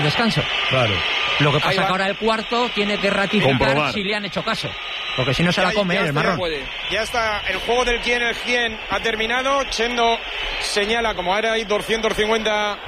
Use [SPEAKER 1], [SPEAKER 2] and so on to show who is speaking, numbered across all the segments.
[SPEAKER 1] descanso.
[SPEAKER 2] Claro.
[SPEAKER 1] Lo que pasa que ahora el cuarto tiene que ratificar si le han hecho caso. Porque si no se la come el marrón.
[SPEAKER 3] Ya está, el juego del quién es quién ha terminado. Chendo señala, como ahora hay 250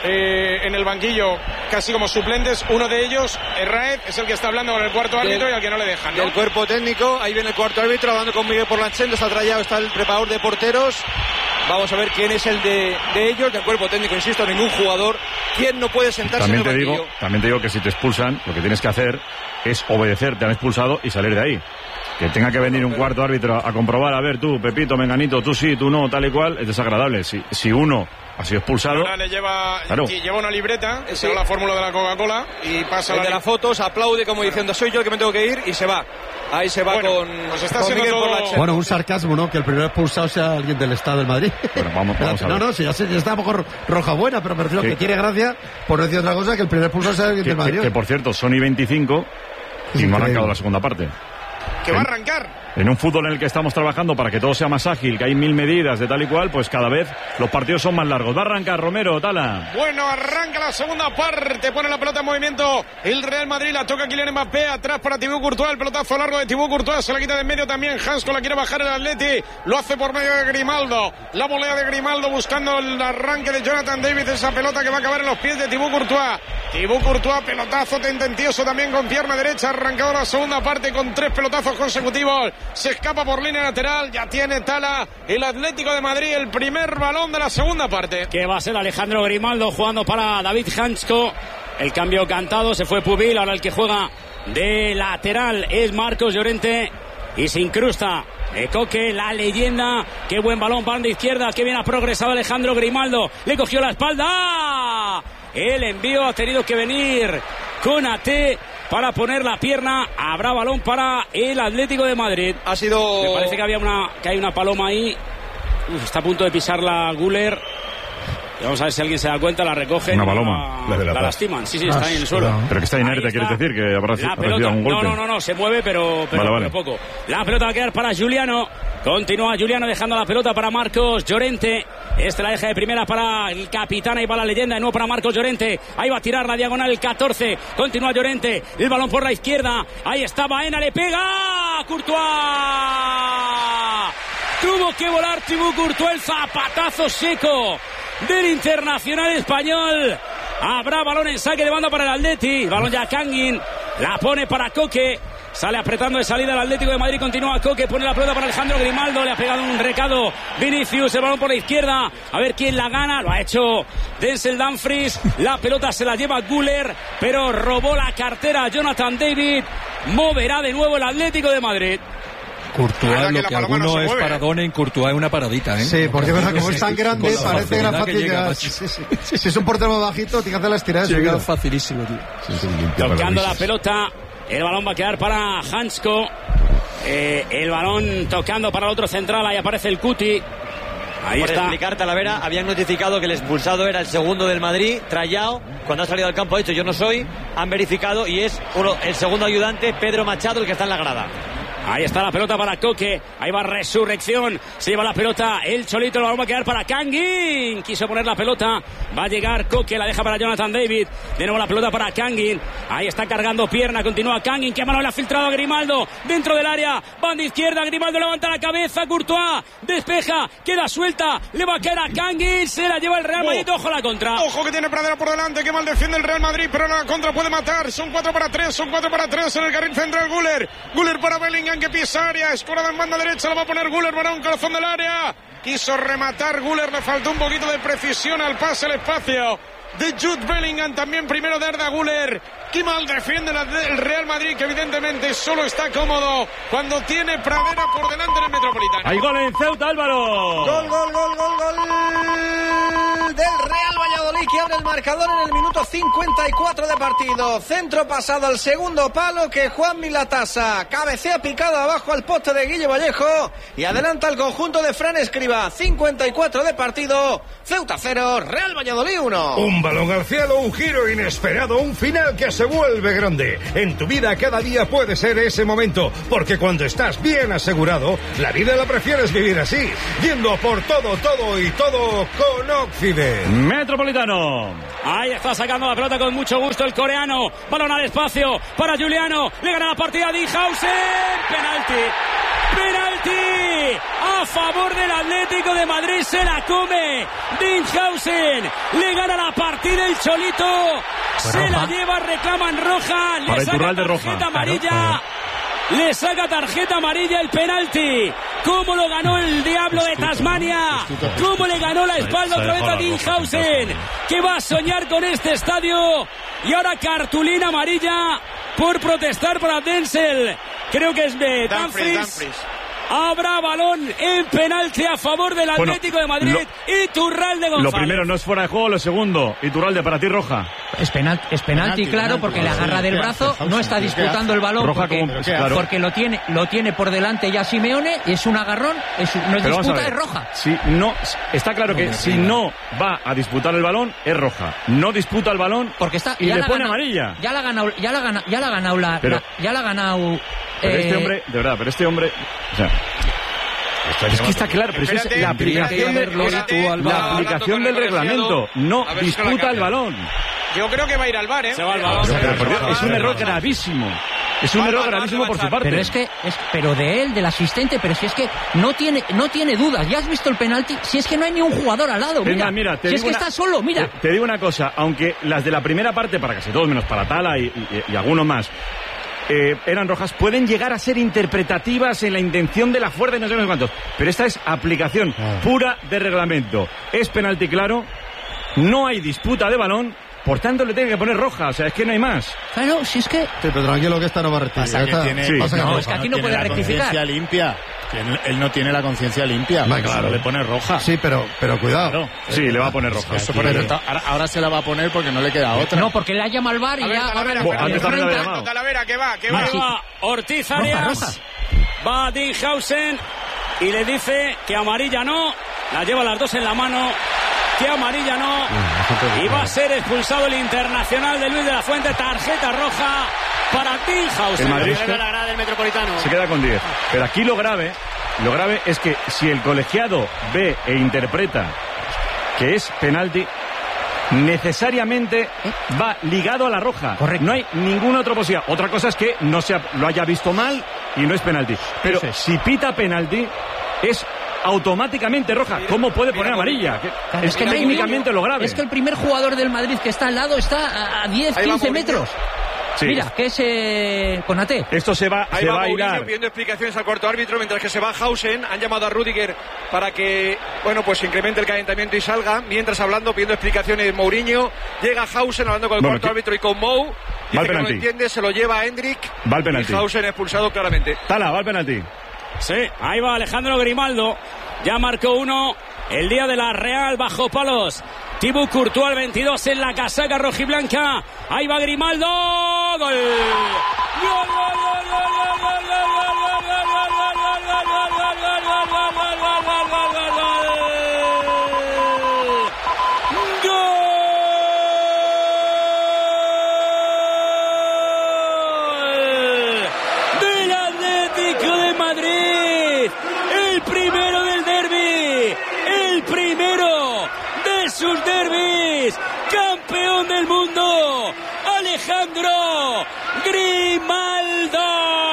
[SPEAKER 3] en el banquillo, casi como suplentes. Uno de ellos, Herráez, es el que está hablando con el cuarto árbitro y al que no le dejan, ¿no?
[SPEAKER 4] El cuerpo técnico, ahí viene el cuarto árbitro hablando con Miguel Porlanchendo, está trayado, está el preparador de porteros. Vamos a ver quién es el de ellos, del cuerpo técnico, insisto, ningún jugador. ¿Quién no puede sentarse en el banquillo?
[SPEAKER 2] También te digo que si te expulsan, lo que tienes que hacer es obedecer, te han expulsado y salir de ahí. Que tenga que venir un cuarto árbitro a comprobar, a ver, tú, Pepito, Menganito, tú sí, tú no, tal y cual, es desagradable. Si uno ha sido expulsado...
[SPEAKER 3] Ahora le lleva una libreta, esa es la fórmula de la Coca-Cola, y pasa
[SPEAKER 4] el de las fotos, aplaude como diciendo, soy yo el que me tengo que ir, y se va. Ahí se va con Miguel Porlanchendo.
[SPEAKER 5] Bueno, un sarcasmo, ¿no? Que el primer expulsado sea alguien del Estado del Madrid.
[SPEAKER 2] Bueno, vamos a ver.
[SPEAKER 5] No, sí, ya está un poco roja buena, pero me refiero que tiene gracia, por no decir otra cosa, que el primer expulsado sea alguien del Madrid.
[SPEAKER 2] Que por cierto, Sony 25 y no ha arrancado la segunda parte.
[SPEAKER 3] Que va a arrancar.
[SPEAKER 2] En un fútbol en el que estamos trabajando para que todo sea más ágil, que hay 1000 medidas de tal y cual, pues cada vez los partidos son más largos. Va a arrancar Romero, Tala.
[SPEAKER 3] Bueno, arranca la segunda parte, pone la pelota en movimiento el Real Madrid, la toca Kylian Mbappé, atrás para Thibaut Courtois, el pelotazo largo de Thibaut Courtois, se la quita de en medio también, Hansko la quiere bajar el Atleti, lo hace por medio de Grimaldo, la volea de Grimaldo buscando el arranque de Jonathan David, esa pelota que va a acabar en los pies de Thibaut Courtois, pelotazo tendencioso también con pierna derecha, arrancado la segunda parte con 3 pelotazos consecutivos, se escapa por línea lateral, ya tiene Tala el Atlético de Madrid, el primer balón de la segunda parte.
[SPEAKER 6] Que va a ser Alejandro Grimaldo jugando para David Hansko, el cambio cantado, se fue Pubil, ahora el que juega de lateral es Marcos Llorente y se incrusta Coque, la leyenda, qué buen balón, banda izquierda, qué bien ha progresado Alejandro Grimaldo, le cogió la espalda, el envío ha tenido que venir Konaté para poner la pierna, habrá balón para el Atlético de Madrid. Me parece que hay una paloma ahí. Está a punto de pisarla Güler. Vamos a ver si alguien se da cuenta, la recogen.
[SPEAKER 2] Una paloma.
[SPEAKER 6] La lastiman. Sí, está ahí en el suelo.
[SPEAKER 2] Pero que está inerte, ¿quieres decir? Que habrá recibido un golpe.
[SPEAKER 6] No, se mueve, pero poco. La pelota va a quedar para Giuliano. Continúa Giuliano dejando la pelota para Marcos Llorente. La deja de primera para el capitán, ahí va la leyenda, de nuevo para Marcos Llorente. Ahí va a tirar la diagonal el 14. Continúa Llorente, el balón por la izquierda. Ahí está Baena, le pega Courtois. Tuvo que volar Thibaut Courtois, el zapatazo seco del internacional español. Habrá balón en saque de banda para el Atleti. Balón ya Kangin, la pone para Coque. Sale apretando de salida el Atlético de Madrid, continúa Coque, pone la pelota para Alejandro Grimaldo, le ha pegado un recado Vinicius, el balón por la izquierda, a ver quién la gana, lo ha hecho Denzel Dumfries, la pelota se la lleva Güler, pero robó la cartera Jonathan David, moverá de nuevo el Atlético de Madrid.
[SPEAKER 7] Courtois, lo que alguno es paradona, en Courtois es una paradita, ¿eh?
[SPEAKER 5] Sí, porque verdad, como es tan grande, parece gran facilidad. Si es un portero más bajito, tiene que hacer las tiradas.
[SPEAKER 7] Llega facilísimo, tío.
[SPEAKER 6] Tocando la pelota, el balón va a quedar para Hansko. El balón tocando para el otro central, ahí aparece el Cuti. Ahí
[SPEAKER 8] Por
[SPEAKER 6] está.
[SPEAKER 8] explicar, Talavera, habían notificado que el expulsado era el segundo del Madrid, Trayao. Cuando ha salido al campo ha dicho yo no soy. Han verificado y es el segundo ayudante, Pedro Machado, el que está en la grada.
[SPEAKER 6] Ahí está la pelota para Coque. Ahí va Resurrección. Se lleva la pelota el Cholito. Lo vamos a quedar para Kangin. Quiso poner la pelota. Va a llegar Coque. La deja para Jonathan David. De nuevo la pelota para Kangin. Ahí está cargando pierna. Continúa Kangin. Qué mano le ha filtrado a Grimaldo. Dentro del área. Banda izquierda. Grimaldo levanta la cabeza. Courtois. Despeja. Queda suelta. Le va a quedar a Kangin. Se la lleva el Real Madrid. Ojo la contra.
[SPEAKER 3] Ojo que tiene Pradera por delante. Qué mal defiende el Real Madrid. Pero la contra puede matar. Son 4 para 3. Son 4 para 3 en el carril central. Güler para Bellingham, que pisa área, escorada en banda derecha, lo va a poner Güler para un corazón del área, quiso rematar Güler, le faltó un poquito de precisión al pase, el espacio de Jude Bellingham, también primero de Arda Güler. Qué mal defiende el Real Madrid, que evidentemente solo está cómodo cuando tiene Pradera por delante en el Metropolitano.
[SPEAKER 2] Hay gol en Ceuta, Álvaro.
[SPEAKER 9] Gol del Real Valladolid, que abre el marcador en el minuto 54 de partido. Centro pasado al segundo palo, que Juan Milatasa cabecea picado abajo al poste de Guille Vallejo y adelanta el conjunto de Fran Escribá. 54 de partido, Ceuta 0, Real Valladolid 1.
[SPEAKER 10] Un balón al cielo, un giro inesperado, un final que se vuelve grande. En tu vida cada día puede ser ese momento, porque cuando estás bien asegurado, la vida la prefieres vivir así, yendo por todo y todo con Occident.
[SPEAKER 2] Metropolitano. Giuliano.
[SPEAKER 6] Ahí está sacando la pelota con mucho gusto el coreano. Balón al espacio para Giuliano. Le gana la partida a Dinhausen. Penalti a favor del Atlético de Madrid. Se la come Dinhausen. Le gana la partida el Cholito. Se la lleva, reclaman roja. Le saca tarjeta amarilla. Le saca tarjeta amarilla el penalti. ¿Cómo lo ganó el Diablo de Tasmania? ¿Cómo le ganó la espalda otra vez a Dinhausen? Que va a soñar con este estadio. Y ahora cartulina amarilla por protestar para Denzel. Creo que es de Dumfries. Habrá balón en penalti a favor del Atlético de Madrid. Iturralde González.
[SPEAKER 2] Lo primero no es fuera de juego, lo segundo, Iturralde, para ti roja.
[SPEAKER 1] Es penalti, claro, porque le agarra del brazo, no está disputando el balón
[SPEAKER 2] roja
[SPEAKER 1] porque lo tiene por delante ya Simeone, es un agarrón, no es disputa, es roja.
[SPEAKER 2] Si no, está claro que si no va a disputar el balón, es roja. No disputa el balón
[SPEAKER 1] porque está,
[SPEAKER 2] y le pone amarilla.
[SPEAKER 1] Ya la ha ganado.
[SPEAKER 2] Pero este hombre, de verdad, o sea, es que está claro, pero es la aplicación del reglamento. No disputa el balón.
[SPEAKER 3] Yo creo que va a ir al VAR, ¿eh?
[SPEAKER 6] Se va al balón.
[SPEAKER 2] Es un error gravísimo. Es un error gravísimo por su parte.
[SPEAKER 1] Pero de él, del asistente, pero si es que no tiene dudas. ¿Ya has visto el penalti? Si es que no hay ni un jugador al lado.
[SPEAKER 2] Mira,
[SPEAKER 1] si es que está solo, mira.
[SPEAKER 2] Te digo una cosa, aunque las de la primera parte, para casi todos, menos para Tala y alguno más, eran rojas, pueden llegar a ser interpretativas en la intención de la fuerza y no sé cuántos. Pero esta es aplicación pura de reglamento. Es penalti claro, no hay disputa de balón, por tanto le tiene que poner roja, o sea, es que no hay más.
[SPEAKER 1] Claro, si es que...
[SPEAKER 5] Sí, pero tranquilo que esta no va a rectificar.
[SPEAKER 1] Es que aquí no puede rectificar.
[SPEAKER 7] Limpia. Él no tiene la conciencia limpia.
[SPEAKER 5] Claro,
[SPEAKER 7] le pone roja.
[SPEAKER 5] Sí, pero cuidado.
[SPEAKER 7] Claro.
[SPEAKER 2] Sí, le va a poner roja.
[SPEAKER 7] Ahora se la va a poner porque no le queda otra.
[SPEAKER 1] No, porque le ha llamado al VAR y ya...
[SPEAKER 3] Talavera, que va.
[SPEAKER 6] Va Ortiz Arias. Va Dinhausen y le dice que amarilla no. La lleva las dos en la mano. Que amarilla no. Y va a ser expulsado el internacional de Luis de la Fuente. Tarjeta roja para Dinhausen.
[SPEAKER 2] El Madrid
[SPEAKER 6] la grada del Metropolitano.
[SPEAKER 2] se queda con 10. Pero aquí lo grave es que si el colegiado ve e interpreta que es penalti, necesariamente va ligado a la roja.
[SPEAKER 1] Correcto.
[SPEAKER 2] No hay ninguna otra posibilidad. Otra cosa es que no lo haya visto mal y no es penalti. Pero si pita penalti, es automáticamente roja. ¿Cómo puede poner amarilla? Es que técnicamente lo grave.
[SPEAKER 1] Es que el primer jugador del Madrid que está al lado está a 10, 15 metros.
[SPEAKER 2] Sí.
[SPEAKER 1] Mira, que es Konaté.
[SPEAKER 2] Esto se va a hilar.
[SPEAKER 4] Pidiendo explicaciones al cuarto árbitro mientras que se va Hausen. Han llamado a Rüdiger para que, pues incremente el calentamiento y salga. Mientras hablando, pidiendo explicaciones Mourinho. Llega Hausen hablando con el cuarto árbitro y con Mou. Dice que no lo entiende, se lo lleva a Hendrik.
[SPEAKER 2] Va al penalti.
[SPEAKER 4] Y Hausen expulsado claramente.
[SPEAKER 2] Tala, va al penalti.
[SPEAKER 6] Sí, ahí va Alejandro Grimaldo. Ya marcó uno el día de la Real bajo palos. Thibaut Courtois, el 22 en la casaca rojiblanca. Ahí va Grimaldo. ¡Gol! Del Atlético de Madrid. El primero del derbi. El primero de sus derbis. Campeón del mundo. Alejandro Grimaldo.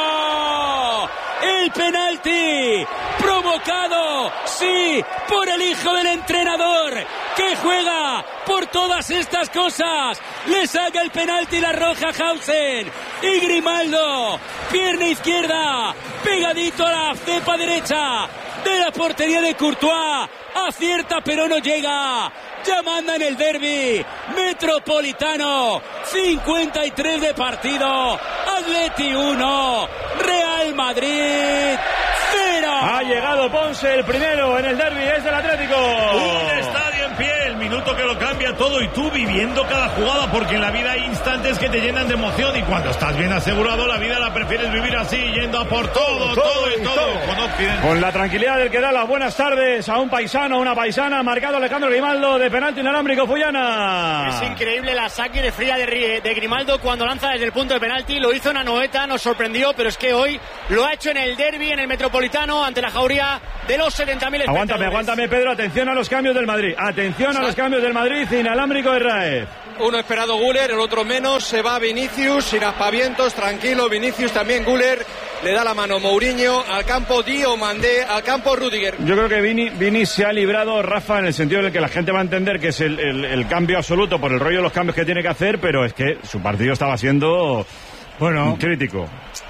[SPEAKER 6] El penalti provocado, sí, por el hijo del entrenador que juega por todas estas cosas. Le saca el penalti la roja Hausen y Grimaldo, pierna izquierda, pegadito a la cepa derecha de la portería de Courtois. Acierta pero no llega. Ya manda en el derbi Metropolitano. 53 de partido. Atleti 1, Real Madrid 0.
[SPEAKER 2] Ha llegado Ponce, el primero en el derbi, es del Atlético.
[SPEAKER 11] Un estadio en pie, el minuto que lo cambia todo y tú viviendo cada jugada, porque en la vida hay instantes que te llenan de emoción y cuando estás bien asegurado la vida la prefieres vivir así, yendo a por todo.
[SPEAKER 2] Con la tranquilidad del que da las buenas tardes a un paisano, a una paisana, marcado Alejandro Grimaldo de penalti inalámbrico Fullana.
[SPEAKER 12] Es increíble la saque de fría de Grimaldo cuando lanza desde el punto de penalti. Lo hizo en Anoeta, nos sorprendió, pero es que hoy lo ha hecho en el derbi, en el Metropolitano, ante la jauría de los 70.000 espectadores.
[SPEAKER 2] Aguántame, Pedro, atención a los cambios del Madrid. Atención a los cambios del Madrid, inalámbrico de Raez.
[SPEAKER 4] Uno esperado Güler, el otro menos. Se va Vinicius, sin aspavientos, tranquilo. Vinicius también, Güler. Le da la mano Mourinho, al campo Diomandé, al campo Rudiger.
[SPEAKER 2] Yo creo que Vini se ha librado, Rafa, en el sentido en el que la gente va a entender que es el cambio absoluto por el rollo de los cambios que tiene que hacer, pero es que su partido estaba siendo... Bueno, crítico.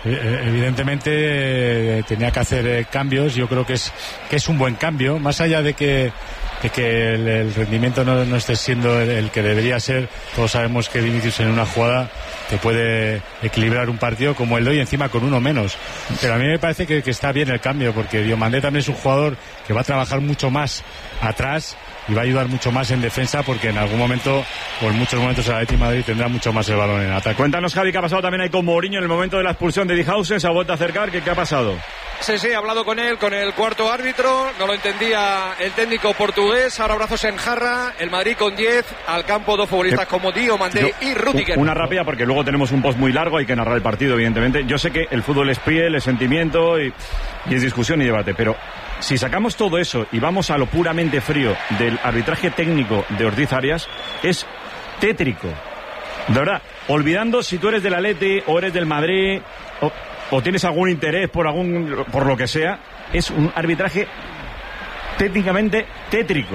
[SPEAKER 13] Evidentemente tenía que hacer cambios. Yo creo que es un buen cambio, más allá de que el rendimiento no esté siendo el que debería ser. Todos sabemos que Vinicius en una jugada te puede equilibrar un partido como el de hoy, encima con uno menos. Pero a mí me parece que está bien el cambio, porque Diomandé también es un jugador que va a trabajar mucho más atrás y va a ayudar mucho más en defensa, porque en algún momento, o en muchos momentos, el Atlético de Madrid tendrá mucho más el balón en ataque.
[SPEAKER 2] Cuéntanos, Javi, qué ha pasado también ahí con Mourinho en el momento de la expulsión de Dijhausen. Se ha vuelto a acercar. ¿Qué ha pasado?
[SPEAKER 4] Sí, he hablado con él, con el cuarto árbitro. No lo entendía el técnico portugués. Ahora brazos en jarra. El Madrid con 10. Al campo 2 futbolistas como Diomandé y Rudiger.
[SPEAKER 2] Una rápida, porque luego tenemos un post muy largo. Hay que narrar el partido, evidentemente. Yo sé que el fútbol es piel, es sentimiento y es discusión y debate, pero si sacamos todo eso y vamos a lo puramente frío del arbitraje técnico de Ortiz Arias, es tétrico. De verdad, olvidando si tú eres del Atleti o eres del Madrid o tienes algún interés por lo que sea, es un arbitraje técnicamente tétrico.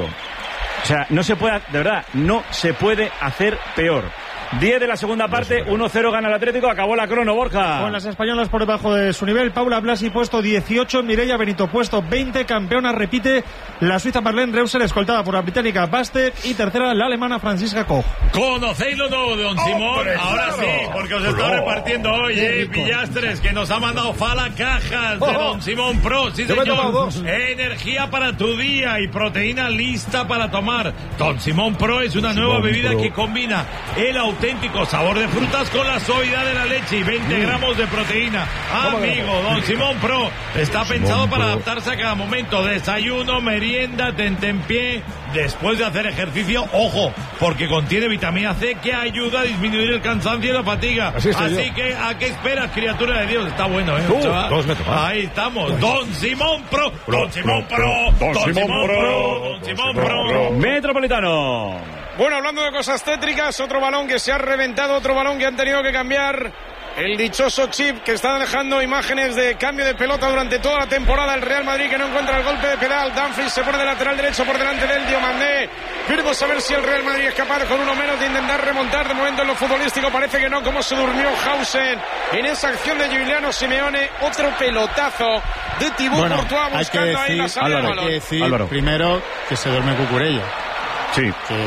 [SPEAKER 2] O sea, no se puede, de verdad, no se puede hacer peor. 10 de la segunda parte, 1-0 gana el Atlético, acabó la crono, Borja.
[SPEAKER 14] Con las españolas por debajo de su nivel, Paula Blasi puesto 18, Mireia Benito puesto 20, campeona repite la suiza Marlene Reusser, escoltada por la británica Bastek, y tercera la alemana Franziska Koch.
[SPEAKER 11] ¿Conocéis lo nuevo de Don Simón? Ahora sí, porque os está repartiendo hoy, Pillastres, que nos ha mandado Fala cajas de Don Simón Pro, sí señor. Energía para tu día y proteína lista para tomar. Don Simón Pro es una nueva bebida que combina el auténtico sabor de frutas con la suavidad de la leche y 20 gramos de proteína. Amigo, Don Simón Pro está pensado para adaptarse a cada momento. Desayuno, merienda, tentempié, después de hacer ejercicio. Ojo, porque contiene vitamina C que ayuda a disminuir el cansancio y la fatiga. Así que, ¿a qué esperas, criatura de Dios? Está bueno, chaval.
[SPEAKER 2] 2 metros.
[SPEAKER 11] Ahí estamos. Don Simón Pro. Don Simón Pro. Don Simón Pro. Don Simón Pro.
[SPEAKER 2] Metropolitano.
[SPEAKER 3] Bueno, hablando de cosas tétricas, otro balón que se ha reventado, otro balón que han tenido que cambiar. El dichoso chip que está dejando imágenes de cambio de pelota durante toda la temporada. El Real Madrid que no encuentra el golpe de pedal. Dumfries se pone de lateral derecho por delante del Diomandé. Veremos a ver si el Real Madrid es capaz con uno menos de intentar remontar. De momento en lo futbolístico parece que no, como se durmió Hausen en esa acción de Giuliano Simeone. Otro pelotazo de Thibaut Courtois buscando ahí la salida del balón.
[SPEAKER 15] Hay que decir primero que se duerme Cucurella.
[SPEAKER 2] Sí.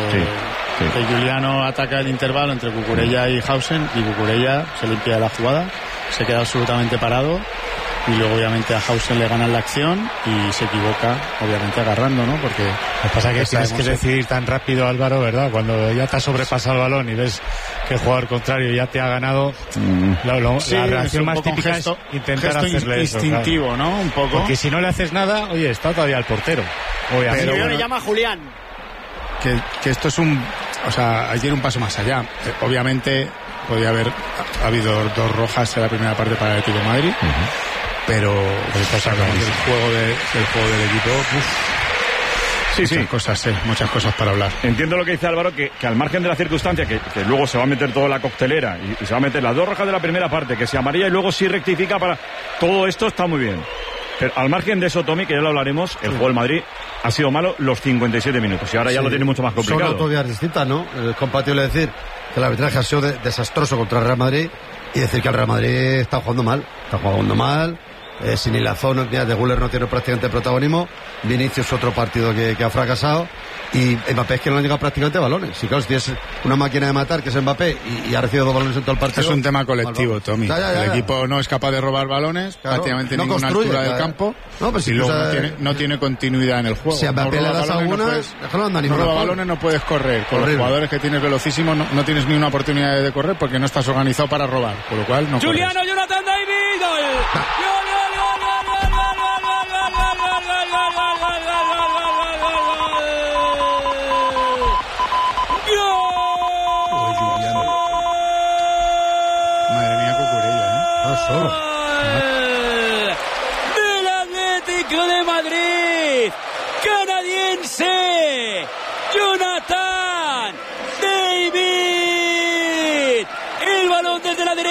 [SPEAKER 15] Que Giuliano ataca el intervalo entre Cucurella y Hausen, y Cucurella se limpia la jugada, se queda absolutamente parado, y luego obviamente a Hausen le ganan la acción y se equivoca, obviamente agarrando, ¿no? Porque
[SPEAKER 13] lo que pasa es que tienes que decidir tan rápido, Álvaro, ¿verdad? Cuando ya te has sobrepasado el balón y ves que el jugador contrario ya te ha ganado, la reacción más típica es intentar hacerle eso.
[SPEAKER 15] Instintivo,
[SPEAKER 13] claro,
[SPEAKER 15] ¿no? Un poco.
[SPEAKER 13] Porque si no le haces nada, oye, está todavía el portero.
[SPEAKER 12] Obviamente. Pero le llama Julián.
[SPEAKER 15] Que esto es hay que ir un paso más allá. Obviamente podía haber habido 2 rojas en la primera parte para el Atlético de Madrid, pero el juego del equipo, muchas cosas para hablar.
[SPEAKER 2] Entiendo lo que dice Álvaro, que al margen de la circunstancia, que luego se va a meter toda la coctelera y se va a meter las 2 rojas de la primera parte, que se amarilla y luego sí rectifica para... Todo esto está muy bien. Pero al margen de eso, Tommy, que ya lo hablaremos, el juego del Madrid ha sido malo los 57 minutos y ahora ya lo tiene mucho más complicado.
[SPEAKER 5] Son autoridades distintas, ¿no? Es compatible decir que el arbitraje ha sido desastroso contra el Real Madrid y decir que el Real Madrid está jugando mal. Sin hilazón, de Güler no tiene prácticamente protagonismo. Vinicius otro partido que ha fracasado. Y Mbappé es que no le han llegado prácticamente balones. Si claro, si tienes una máquina de matar que es Mbappé y ha recibido 2 balones en todo el partido.
[SPEAKER 15] Es un tema colectivo, Tommy. El equipo no es capaz de robar balones, prácticamente ninguna altura del campo. Y luego no tiene continuidad en el juego.
[SPEAKER 5] Si a Mbappé le das algunas,
[SPEAKER 15] no roba balones, no puedes correr. Con los jugadores que tienes velocísimos no tienes ni una oportunidad de correr porque no estás organizado para robar. Por lo cual no
[SPEAKER 6] Juliano,
[SPEAKER 15] corres.
[SPEAKER 6] Jonathan David. Del Atlético de Madrid, canadiense, Jonathan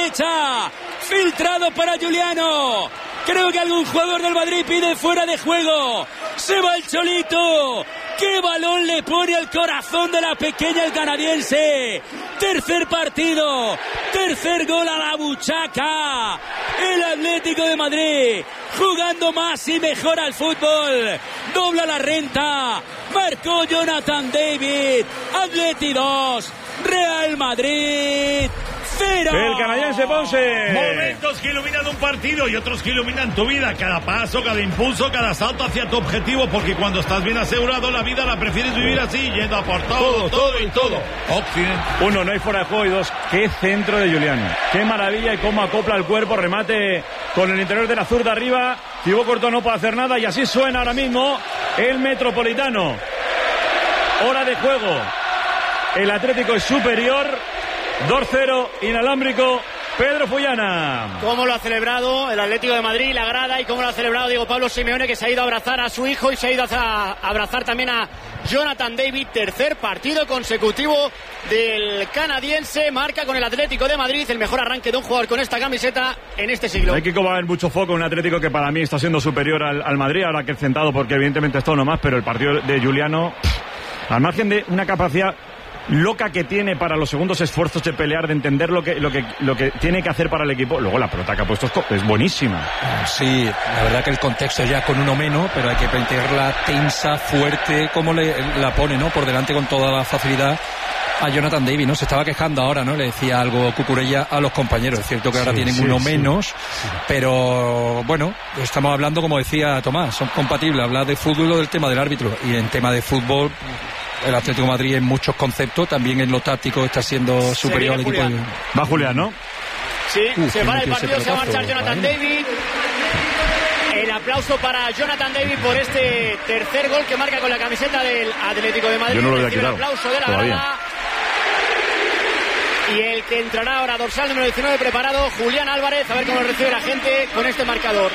[SPEAKER 6] derecha. Filtrado para Giuliano. Creo que algún jugador del Madrid pide fuera de juego. Se va el Cholito. ¡Qué balón le pone al corazón de la pequeña el canadiense! Tercer partido, tercer gol a la buchaca. El Atlético de Madrid jugando más y mejor al fútbol. Dobla la renta. Marcó Jonathan David. Atleti 2, Real Madrid 0.
[SPEAKER 2] El canadiense Ponce.
[SPEAKER 11] Momentos que iluminan un partido y otros que iluminan tu vida. Cada paso, cada impulso, cada salto hacia tu objetivo. Porque cuando estás bien asegurado, la vida la prefieres vivir así, yendo a por todo y todo. Occidente.
[SPEAKER 2] 1, no hay fuera de juego. Y 2, qué centro de Giuliano. Qué maravilla y cómo acopla el cuerpo. Remate con el interior de la zurda arriba. Thibaut Courtois no puede hacer nada. Y así suena ahora mismo el Metropolitano. Hora de juego. El Atlético es superior. 2-0, inalámbrico, Pedro Fullana.
[SPEAKER 12] Cómo lo ha celebrado el Atlético de Madrid, la grada, y cómo lo ha celebrado Diego Pablo Simeone, que se ha ido a abrazar a su hijo y se ha ido a abrazar también a Jonathan David. Tercer partido consecutivo del canadiense, marca con el Atlético de Madrid el mejor arranque de un jugador con esta camiseta en este siglo.
[SPEAKER 2] Hay que haber mucho foco en un Atlético que para mí está siendo superior al Madrid, ahora que he centrado porque evidentemente esto no más, pero el partido de Giuliano, al margen de una capacidad loca que tiene para los segundos esfuerzos de pelear, de entender lo que tiene que hacer para el equipo. Luego la pelota que ha puesto es buenísima.
[SPEAKER 7] Sí, la verdad que el contexto ya con uno menos, pero hay que plantearla tensa, fuerte, como la pone, ¿no? Por delante con toda la facilidad a Jonathan David, ¿no? Se estaba quejando ahora, ¿no? Le decía algo Cucurella a los compañeros. Es cierto que ahora tienen uno menos, pero bueno, estamos hablando, como decía Tomás, son compatibles, hablar de fútbol o del tema del árbitro. Y en tema de fútbol, el Atlético de Madrid en muchos conceptos, también en lo táctico está siendo superior al equipo.
[SPEAKER 2] Va Julián, ¿no?
[SPEAKER 12] Sí, se va el partido, se va a marchar Jonathan David. El aplauso para Jonathan David por este tercer gol que marca con la camiseta del Atlético de Madrid.
[SPEAKER 2] Yo no lo había
[SPEAKER 12] quitado. El aplauso de la grada. Y el que entrará ahora, dorsal número 19 preparado, Julián Álvarez, a ver cómo lo recibe la gente con este marcador.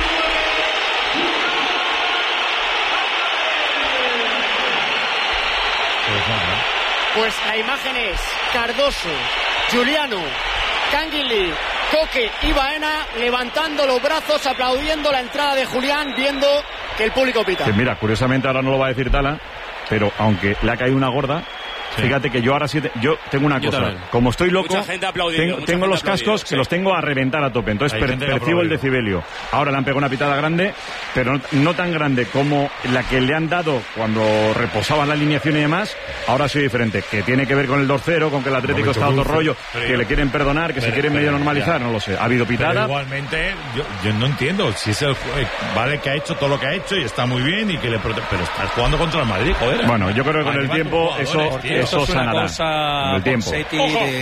[SPEAKER 12] Pues la imagen es Cardoso, Giuliano, Canguilí, Coque y Baena levantando los brazos, aplaudiendo la entrada de Julián, viendo que el público pita.
[SPEAKER 2] Que mira, curiosamente ahora no lo va a decir Tala, pero aunque le ha caído una gorda, fíjate que yo ahora sí, yo tengo una cosa, como estoy loco, tengo los cascos que los tengo a reventar a tope, entonces percibo el decibelio. Ahora le han pegado una pitada grande, pero no tan grande como la que le han dado cuando reposaban la alineación y demás. Ahora soy diferente, que tiene que ver con el 2-0, con que el Atlético está a otro rollo, que le quieren perdonar, que se quieren medio normalizar, no lo sé. Ha habido pitada.
[SPEAKER 11] Pero igualmente, yo no entiendo si es el vale que ha hecho todo lo que ha hecho y está muy bien y que pero está jugando contra el Madrid, joder.
[SPEAKER 2] Bueno, yo creo que con el tiempo eso
[SPEAKER 7] es una cosa, Ponseti,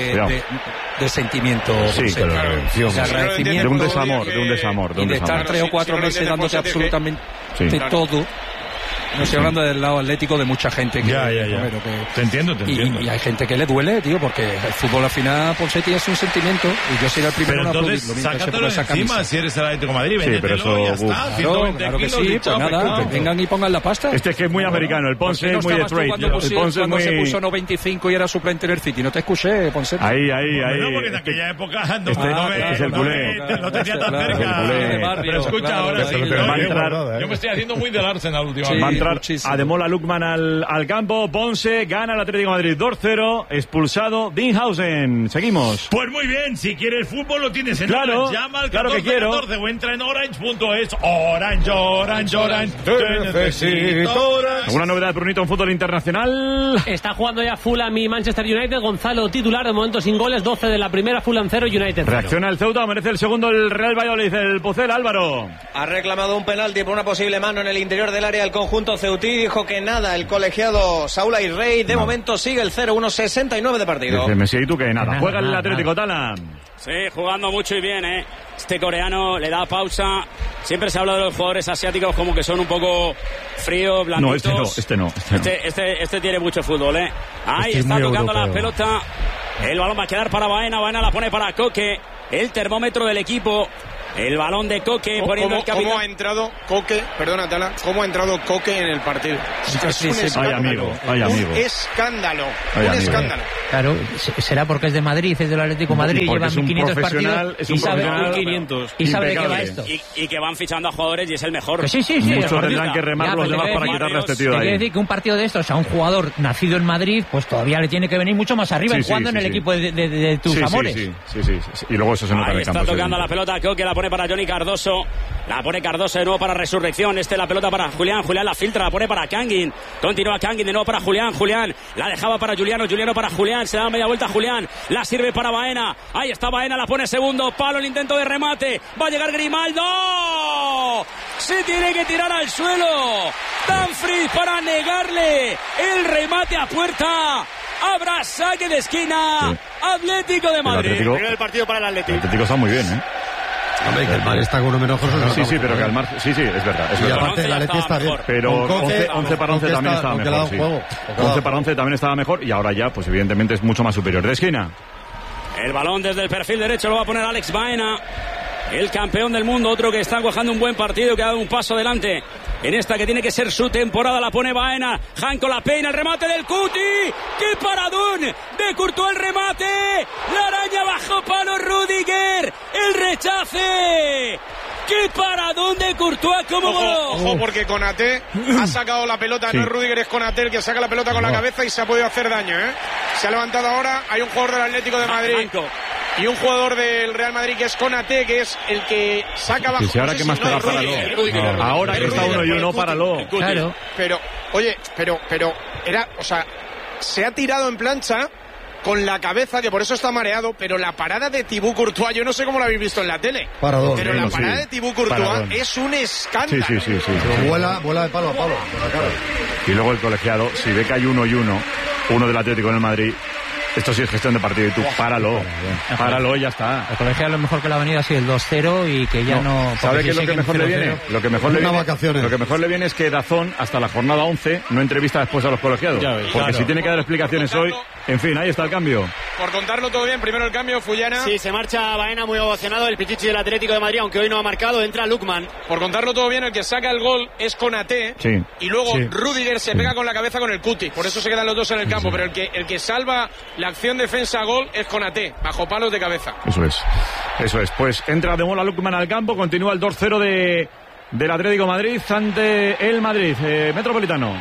[SPEAKER 7] de sentimiento,
[SPEAKER 2] sí,
[SPEAKER 7] de agradecimiento,
[SPEAKER 2] de un desamor,
[SPEAKER 7] y de estar 3 o 4 meses dándote absolutamente todo. No estoy hablando del lado atlético de mucha gente que...
[SPEAKER 11] Te entiendo.
[SPEAKER 7] Y hay gente que le duele, tío, porque el fútbol al final, Ponseti, es un sentimiento, y yo soy el primero en aplaudirlo.
[SPEAKER 11] Sácatelo encima si eres el Atlético de Madrid,
[SPEAKER 2] sí, pero eso,
[SPEAKER 11] ya está,
[SPEAKER 7] claro que sí, pues nada, que vengan y pongan la pasta.
[SPEAKER 2] Este es que es muy americano, el Ponce es muy de trade.
[SPEAKER 7] El Ponce se puso 95 y era suplente en el City, no te escuché, Ponce.
[SPEAKER 2] Ahí.
[SPEAKER 11] No, porque en aquella época
[SPEAKER 2] es el culé.
[SPEAKER 11] No tenía tan cerca. Pero escucha, ahora sí. Yo me estoy haciendo muy del Arsenal últimamente.
[SPEAKER 2] Ademola Lukman al campo. Ponce gana el Atlético de Madrid 2-0. Expulsado Dinhausen. Seguimos.
[SPEAKER 11] Pues muy bien, si quieres fútbol lo tienes en
[SPEAKER 2] Orange.
[SPEAKER 11] Llama al 1414 o entra en orange.es. Orange. Te necesito Orange.
[SPEAKER 2] ¿Alguna novedad, Brunito, en fútbol internacional?
[SPEAKER 16] Está jugando ya Fulham y Manchester United. Gonzalo titular, de momento sin goles. 12 de la primera, Fulham 0, United 0.
[SPEAKER 2] Reacciona el Ceuta, merece el segundo el Real Valladolid. El Pucel, Álvaro.
[SPEAKER 9] Ha reclamado un penalti por una posible mano en el interior del área del conjunto ceutí. Dijo que nada, el colegiado Saúl Ayrey. De momento sigue el 0-1, 69 de partido.
[SPEAKER 2] Dice Messi, ¿y tú qué? Nada. Juega el Atlético, Tala.
[SPEAKER 6] Sí, jugando mucho y bien, ¿eh? Este coreano le da pausa. Siempre se habla de los jugadores asiáticos como que son un poco fríos, blanditos.
[SPEAKER 2] No, este no.
[SPEAKER 6] Este tiene mucho fútbol, ¿eh? Ahí está tocando la pelota. El balón va a quedar para Baena. Baena la pone para Coque. El termómetro del equipo El balón de Coque poniendo el capitán.
[SPEAKER 3] ¿Cómo ha entrado Coque? Perdona, Tala. ¿Cómo ha entrado Coque en el partido? Es un escándalo. Un escándalo. Un escándalo.
[SPEAKER 1] Claro, será porque es de Madrid, es del Atlético de Madrid, lleva 1.500 partidos
[SPEAKER 6] y sabe
[SPEAKER 1] 1.500 y sabe de qué va esto.
[SPEAKER 6] Y que van fichando a jugadores y es el mejor.
[SPEAKER 1] Sí.
[SPEAKER 2] Muchos tendrán que remar los demás para quitarle a este tío de ahí.
[SPEAKER 1] Quiere decir que un partido de estos a un jugador nacido en Madrid, pues todavía le tiene que venir mucho más arriba jugando en el equipo de tus amores.
[SPEAKER 2] Sí. Y luego eso se nota en el campo.
[SPEAKER 6] Está tocando la pelota Coque, la pone para Johnny Cardoso. La pone Cardoso de nuevo para Resurrección. La pelota para Julián. Julián la filtra, la pone para Kangin. Continúa Kangin de nuevo para Julián. Julián la dejaba para Juliano. Juliano para Julián. Se da media vuelta a Julián. La sirve para Baena. Ahí está Baena, la pone segundo palo. El intento de remate. Va a llegar Grimaldo. Se tiene que tirar al suelo. Dumfries para negarle el remate a puerta. Habrá saque de esquina. Atlético de Madrid.
[SPEAKER 3] El partido para el Atlético.
[SPEAKER 2] El Atlético está muy bien,
[SPEAKER 5] Hombre, que el Madrid está con uno menos.
[SPEAKER 2] Sí, pero que al margen. Sí, es verdad.
[SPEAKER 5] Y aparte el Atlético está bien.
[SPEAKER 2] Pero 11 para 11 también estaba mejor. 11 para 11 también estaba mejor. Y ahora ya, pues evidentemente es mucho más superior. De esquina.
[SPEAKER 6] El balón desde el perfil derecho lo va a poner Alex Baena. El campeón del mundo, otro que está cuajando un buen partido, que ha dado un paso adelante en esta que tiene que ser su temporada. La pone Baena, Janko la peina, el remate del Cuti. ¡Qué paradón! De Courtois el remate. La araña bajo palo Rudiger. El rechace. ¡Qué paradón de Courtois! ¡Cómo
[SPEAKER 3] ojo, porque Konaté ha sacado la pelota. No es Rudiger, es Konaté el que saca la pelota con la cabeza y se ha podido hacer daño, Se ha levantado ahora. Hay un jugador del Atlético de Madrid y un jugador del Real Madrid que es Konaté, que es el que saca abajo.
[SPEAKER 2] Si ahora que más te da, páralo. Ahora que está 1-1, páralo.
[SPEAKER 1] Claro.
[SPEAKER 3] Pero, oye, era, o sea, se ha tirado en plancha con la cabeza, que por eso está mareado, pero la parada de Thibaut Courtois, yo no sé cómo lo habéis visto en la tele,
[SPEAKER 5] Paradón,
[SPEAKER 3] pero la parada de Thibaut Courtois es un escándalo.
[SPEAKER 2] Sí.
[SPEAKER 5] Vuela de palo a palo.
[SPEAKER 2] Y luego el colegiado, si ve que hay 1-1, uno del Atlético en el Madrid, esto sí es gestión de partido y tú páralo y ya está.
[SPEAKER 1] El colegiado lo mejor que le ha venido ha sido el 2-0 y que ya no...
[SPEAKER 2] ¿Sabe qué es lo que mejor le viene? Lo que mejor le viene es que Dazón hasta la jornada 11 no entrevista después a los colegiados. Porque si tiene que dar explicaciones hoy, en fin, ahí está el cambio.
[SPEAKER 3] Por contarlo todo bien, primero el cambio, Fullana.
[SPEAKER 12] Sí, se marcha Baena muy ovacionado, el pichichi del Atlético de Madrid, aunque hoy no ha marcado, entra Lukman.
[SPEAKER 3] Por contarlo todo bien, el que saca el gol es Konaté. Y luego Rudiger se pega con la cabeza con el Cuti. Por eso se quedan los dos en el campo. Pero el que salva la acción defensa-gol es Konaté, bajo palos de cabeza.
[SPEAKER 2] Eso es. Pues entra de Mola Lukman al campo, continúa el 2-0 del Atlético de Madrid ante el Madrid Metropolitano.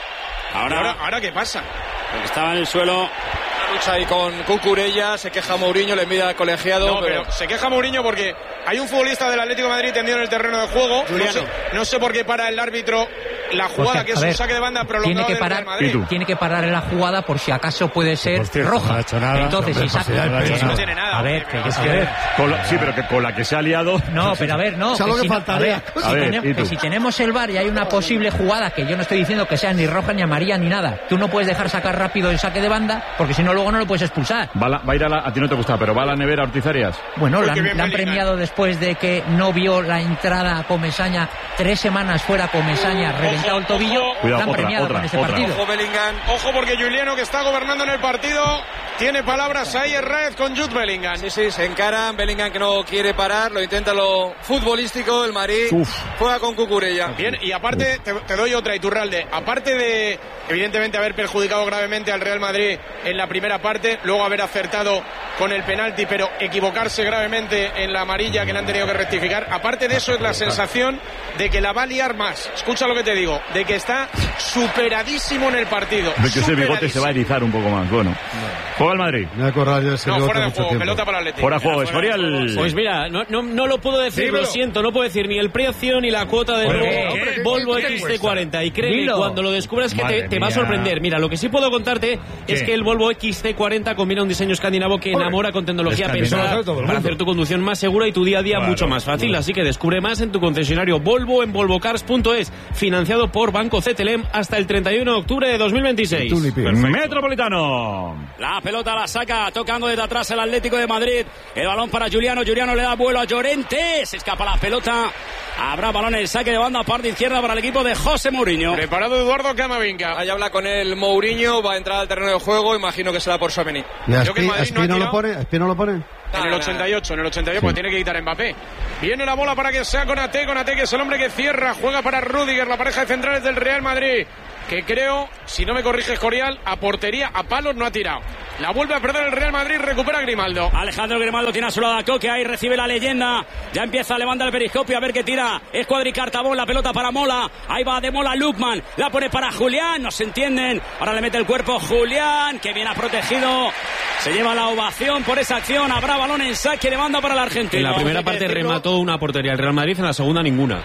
[SPEAKER 3] Ahora ¿qué pasa?
[SPEAKER 4] Estaba en el suelo. Lucha ahí con Cucurella, se queja Mourinho, le envía al colegiado.
[SPEAKER 3] No, pero se queja Mourinho porque hay un futbolista del Atlético de Madrid tendido en el terreno de juego. No sé por qué para el árbitro la jugada, que es un saque de banda prolongado del Real Madrid.
[SPEAKER 1] Tiene que parar en la jugada por si acaso puede ser roja.
[SPEAKER 13] No ha hecho nada.
[SPEAKER 1] Entonces, si saca...
[SPEAKER 3] No tiene nada.
[SPEAKER 1] A ver,
[SPEAKER 2] sí, pero que con la que se ha liado...
[SPEAKER 1] No, pero a ver, no.
[SPEAKER 5] ¿Sabes lo que faltaría?
[SPEAKER 1] Si tenemos el VAR y hay una posible jugada, que yo no estoy diciendo que sea ni roja, ni amarilla, ni nada, tú no puedes dejar sacar rápido el saque de banda, porque si no luego no lo puedes expulsar.
[SPEAKER 2] Va a ir a ti no te gusta, pero va a la nevera Ortiz Arias.
[SPEAKER 1] Bueno, la han premiado después de que no vio la entrada a Comesaña, 3 semanas fuera Comesaña, reventado el tobillo.
[SPEAKER 2] Cuidado,
[SPEAKER 1] la han premiado con ese partido.
[SPEAKER 3] Ojo porque Juliano, que está gobernando en el partido, tiene palabras ahí en red con Jude Bellingham.
[SPEAKER 4] Sí, se encaran. Bellingham, que no quiere parar, lo intenta lo futbolístico. El Madrid juega con Cucurella.
[SPEAKER 3] Bien, y aparte te doy otra, Iturralde. Aparte de, evidentemente, haber perjudicado gravemente al Real Madrid en la primera parte, luego haber acertado con el penalti, pero equivocarse gravemente en la amarilla que le han tenido que rectificar. Aparte de eso, es la sensación de que la va a liar más. Escucha lo que te digo, de que está superadísimo en el partido.
[SPEAKER 2] De que ese bigote se va a erizar un poco más. Bueno, juega el Madrid.
[SPEAKER 3] Fuera de juego, pelota para el Atlético.
[SPEAKER 2] Fuera de juego, Escorial.
[SPEAKER 16] Pues mira, no lo puedo decir, lo siento, no puedo decir ni el precio ni la cuota del Volvo XC40. Y créeme, cuando lo descubras que te va a sorprender. Mira, lo que sí puedo contarte es que el Volvo XC40 combina un diseño escandinavo que enamora con tecnología pensada para hacer tu conducción más segura y tu día a día mucho más fácil. Así que descubre más en tu concesionario Volvo en volvocars.es, financiado por Banco CTLM hasta el 31 de octubre de 2026.
[SPEAKER 2] Metropolitano.
[SPEAKER 6] La pelota la saca, tocando desde atrás el Atlético de Madrid. El balón para Juliano le da vuelo a Llorente. Se escapa la pelota. Habrá balón en el saque de banda, parte izquierda para el equipo de José Mourinho.
[SPEAKER 3] Preparado Eduardo Camavinga.
[SPEAKER 4] Ahí habla con el Mourinho, va a entrar al terreno de juego, imagino que será por Tchouaméni.
[SPEAKER 5] ¿Espino lo pone?
[SPEAKER 3] En el 88, porque tiene que quitar Mbappé. Viene la bola para que sea Konaté, que es el hombre que cierra, juega para Rüdiger, la pareja de centrales del Real Madrid, que creo, si no me corriges, Corial, a portería, a palos no ha tirado. La vuelve a perder el Real Madrid, recupera Grimaldo.
[SPEAKER 6] Alejandro Grimaldo tiene a su lado a Coque, ahí recibe la leyenda, ya empieza a levantar el periscopio, a ver qué tira, es Cuadricartabón, la pelota para Mola, ahí va de Mola Lukman, la pone para Julián, no se entienden, ahora le mete el cuerpo Julián, que bien ha protegido, se lleva la ovación por esa acción, habrá balón en saque de banda para el argentino.
[SPEAKER 16] En la primera parte remató una portería el Real Madrid, en la segunda ninguna.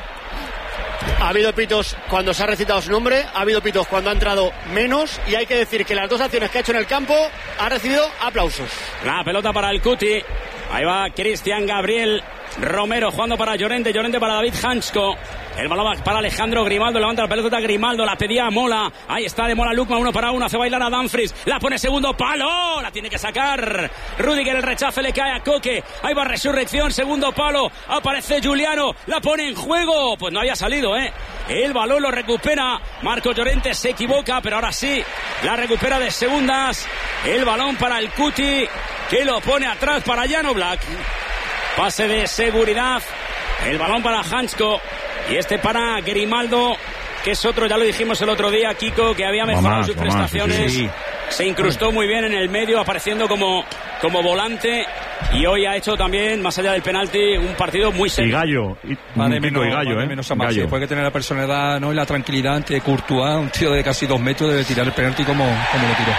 [SPEAKER 12] Ha habido pitos cuando se ha recitado su nombre, ha habido pitos cuando ha entrado menos, y hay que decir que las dos acciones que ha hecho en el campo ha recibido aplausos.
[SPEAKER 6] La pelota para el Cuti, ahí va Cristian Gabriel Romero jugando para Llorente para David Hansko. El balón va para Alejandro Grimaldo, levanta la pelota Grimaldo, la pedía a Mola, ahí está de Mola Lukman, 1 para 1, hace bailar a Dumfries, la pone segundo palo, la tiene que sacar Rüdiger, el rechace le cae a Coque, ahí va Resurrección, segundo palo, aparece Giuliano, la pone en juego, pues no había salido, el balón lo recupera Marco Llorente, se equivoca, pero ahora sí, la recupera de segundas, el balón para el Cuti, que lo pone atrás para Jan Oblak, pase de seguridad, el balón para Hansko. Y este para Grimaldo, que es otro, ya lo dijimos el otro día, Kiko, que había mejorado sus prestaciones. Sí. Se incrustó muy bien en el medio, apareciendo como volante. Y hoy ha hecho también, más allá del penalti, un partido muy serio.
[SPEAKER 2] Y Gallo.
[SPEAKER 7] Va de menos a más. Sí, puede tener la personalidad, ¿no? Y la tranquilidad ante Courtois, un tío de casi 2 metros, debe tirar el penalti como lo tiró.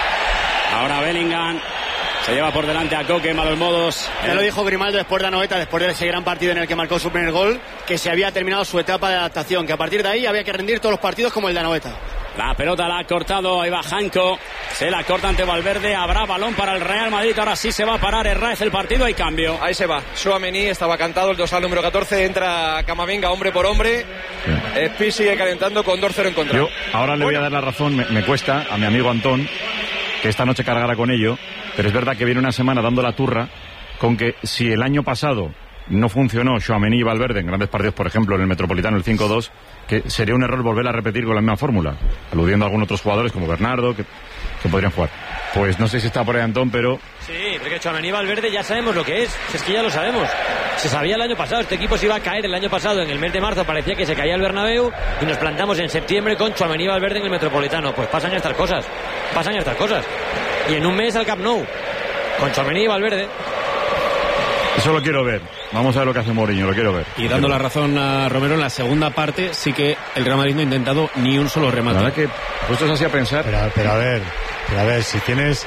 [SPEAKER 6] Ahora Bellingham. Se lleva por delante a Coque, malos modos.
[SPEAKER 12] Ya lo dijo Grimaldo después de Anoeta, después de ese gran partido en el que marcó su primer gol, que se había terminado su etapa de adaptación, que a partir de ahí había que rendir todos los partidos como el de Anoeta.
[SPEAKER 6] La pelota la ha cortado, ahí va Janko, se la corta ante Valverde, habrá balón para el Real Madrid, ahora sí se va a parar Herráez el partido, hay cambio.
[SPEAKER 4] Ahí se va, Tchouaméni estaba cantado, el dorsal número 14, entra Camavinga hombre por hombre, Spi sigue calentando con 2-0 en contra.
[SPEAKER 2] Yo ahora le voy a dar la razón, me cuesta a mi amigo Antón, que esta noche cargará con ello, pero es verdad que viene una semana dando la turra con que si el año pasado no funcionó Tchouaméni y Valverde en grandes partidos, por ejemplo en el Metropolitano el 5-2, que sería un error volver a repetir con la misma fórmula, aludiendo a algunos otros jugadores como Bernardo que podrían jugar. Pues no sé si está por ahí Antón, pero...
[SPEAKER 8] Sí, porque Tchouaméni y Valverde ya sabemos lo que es, si es que ya lo sabemos. Se sabía el año pasado, este equipo se iba a caer el año pasado, en el mes de marzo parecía que se caía el Bernabéu y nos plantamos en septiembre con Tchouaméni y Valverde en el Metropolitano. Pues pasan estas cosas. Y en un mes al Camp Nou, con Tchouaméni y Valverde.
[SPEAKER 2] Eso lo quiero ver. Vamos a ver lo que hace Mourinho, lo quiero ver.
[SPEAKER 16] Y dando la razón a Romero, en la segunda parte sí que el Real Madrid no ha intentado ni un solo remate.
[SPEAKER 2] La verdad que puestos así a pensar.
[SPEAKER 13] Pero a ver, si tienes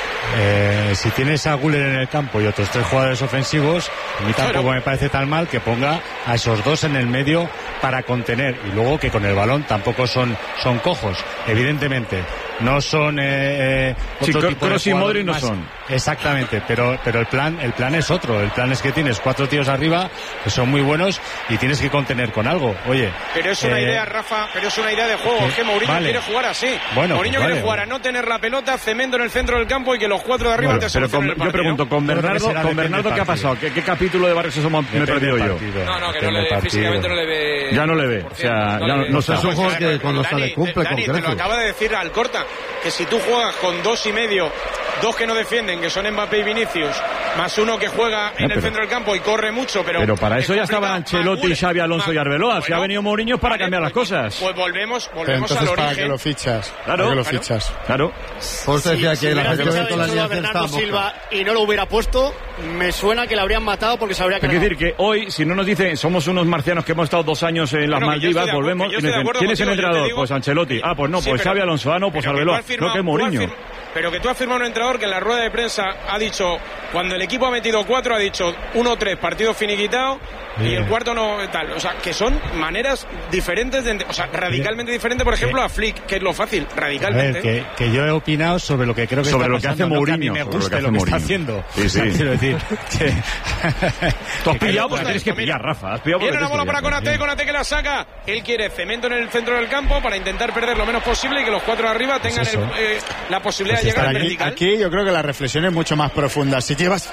[SPEAKER 13] a Güler en el campo y otros 3 jugadores ofensivos, a mí tampoco me parece tan mal que ponga a esos 2 en el medio para contener, y luego que con el balón tampoco son cojos, evidentemente. No son otro tipo de
[SPEAKER 2] Kroos y Modric no son.
[SPEAKER 13] Exactamente, pero el plan es otro. El plan es que tienes 4 tíos arriba que son muy buenos y tienes que contener con algo. Oye,
[SPEAKER 3] pero es una idea, Rafa, pero es una idea de juego. Es que Mourinho quiere jugar así.
[SPEAKER 13] Bueno,
[SPEAKER 3] Mourinho quiere jugar a no tener la pelota, cemento en el centro del campo y que los 4 de arriba te solucionen el partido.
[SPEAKER 2] Yo pregunto, con Bernardo ¿qué ha pasado? ¿Qué capítulo de Barrios me he perdido yo?
[SPEAKER 4] No, que no le, físicamente no le ve.
[SPEAKER 2] Ya no le ve. O sea, ya no sé.
[SPEAKER 5] Es un juego que cuando sale cumple con
[SPEAKER 3] Dani, te lo acaba de decir Alcorta, que si tú juegas con 2 y medio, 2 que no defienden, que son Mbappé y Vinicius, más uno que juega en el centro del campo y corre mucho, pero
[SPEAKER 2] para eso ya estaban Ancelotti, Xavi Alonso y Arbeloa. Si ha venido Mourinho para cambiar las cosas.
[SPEAKER 3] Pues volvemos
[SPEAKER 15] entonces
[SPEAKER 3] al origen.
[SPEAKER 15] ¿para qué lo fichas?
[SPEAKER 2] Claro.
[SPEAKER 5] Por decía que la
[SPEAKER 12] gente de toda la Bernardo Silva y no lo hubiera puesto, me suena que le habrían matado porque se habría quedado.
[SPEAKER 2] Es decir, que hoy, si no nos dicen somos unos marcianos que hemos estado 2 años en las Maldivas, volvemos y nos dicen, ¿quién es el entrenador? Pues Ancelotti. Pues no, pues Xavi Alonso. No, pues Arbeloa. No, que es Mourinho.
[SPEAKER 3] Pero que tú has firmado un entrenador que en la rueda de prensa ha dicho, cuando el equipo ha metido 4, ha dicho 1-3, partido finiquitado, y el cuarto no tal. O sea, que son maneras diferentes, radicalmente diferentes, por ejemplo, a Flick, que es lo fácil, radicalmente.
[SPEAKER 13] A ver, que yo he opinado sobre lo que creo que
[SPEAKER 2] sobre
[SPEAKER 13] está
[SPEAKER 2] lo que hace Mourinho.
[SPEAKER 13] No, que a mí me gusta lo que está haciendo.
[SPEAKER 2] Sí.
[SPEAKER 13] Quiero decir que...
[SPEAKER 2] Tú has pillado porque tienes que pillar, Rafa.
[SPEAKER 3] Viene la bola para Konaté que la saca. Él quiere cemento en el centro del campo para intentar perder lo menos posible y que los 4 de arriba tengan la posibilidad de llegar al vertical.
[SPEAKER 15] Aquí yo creo que la reflexión es mucho más profunda. Si llevas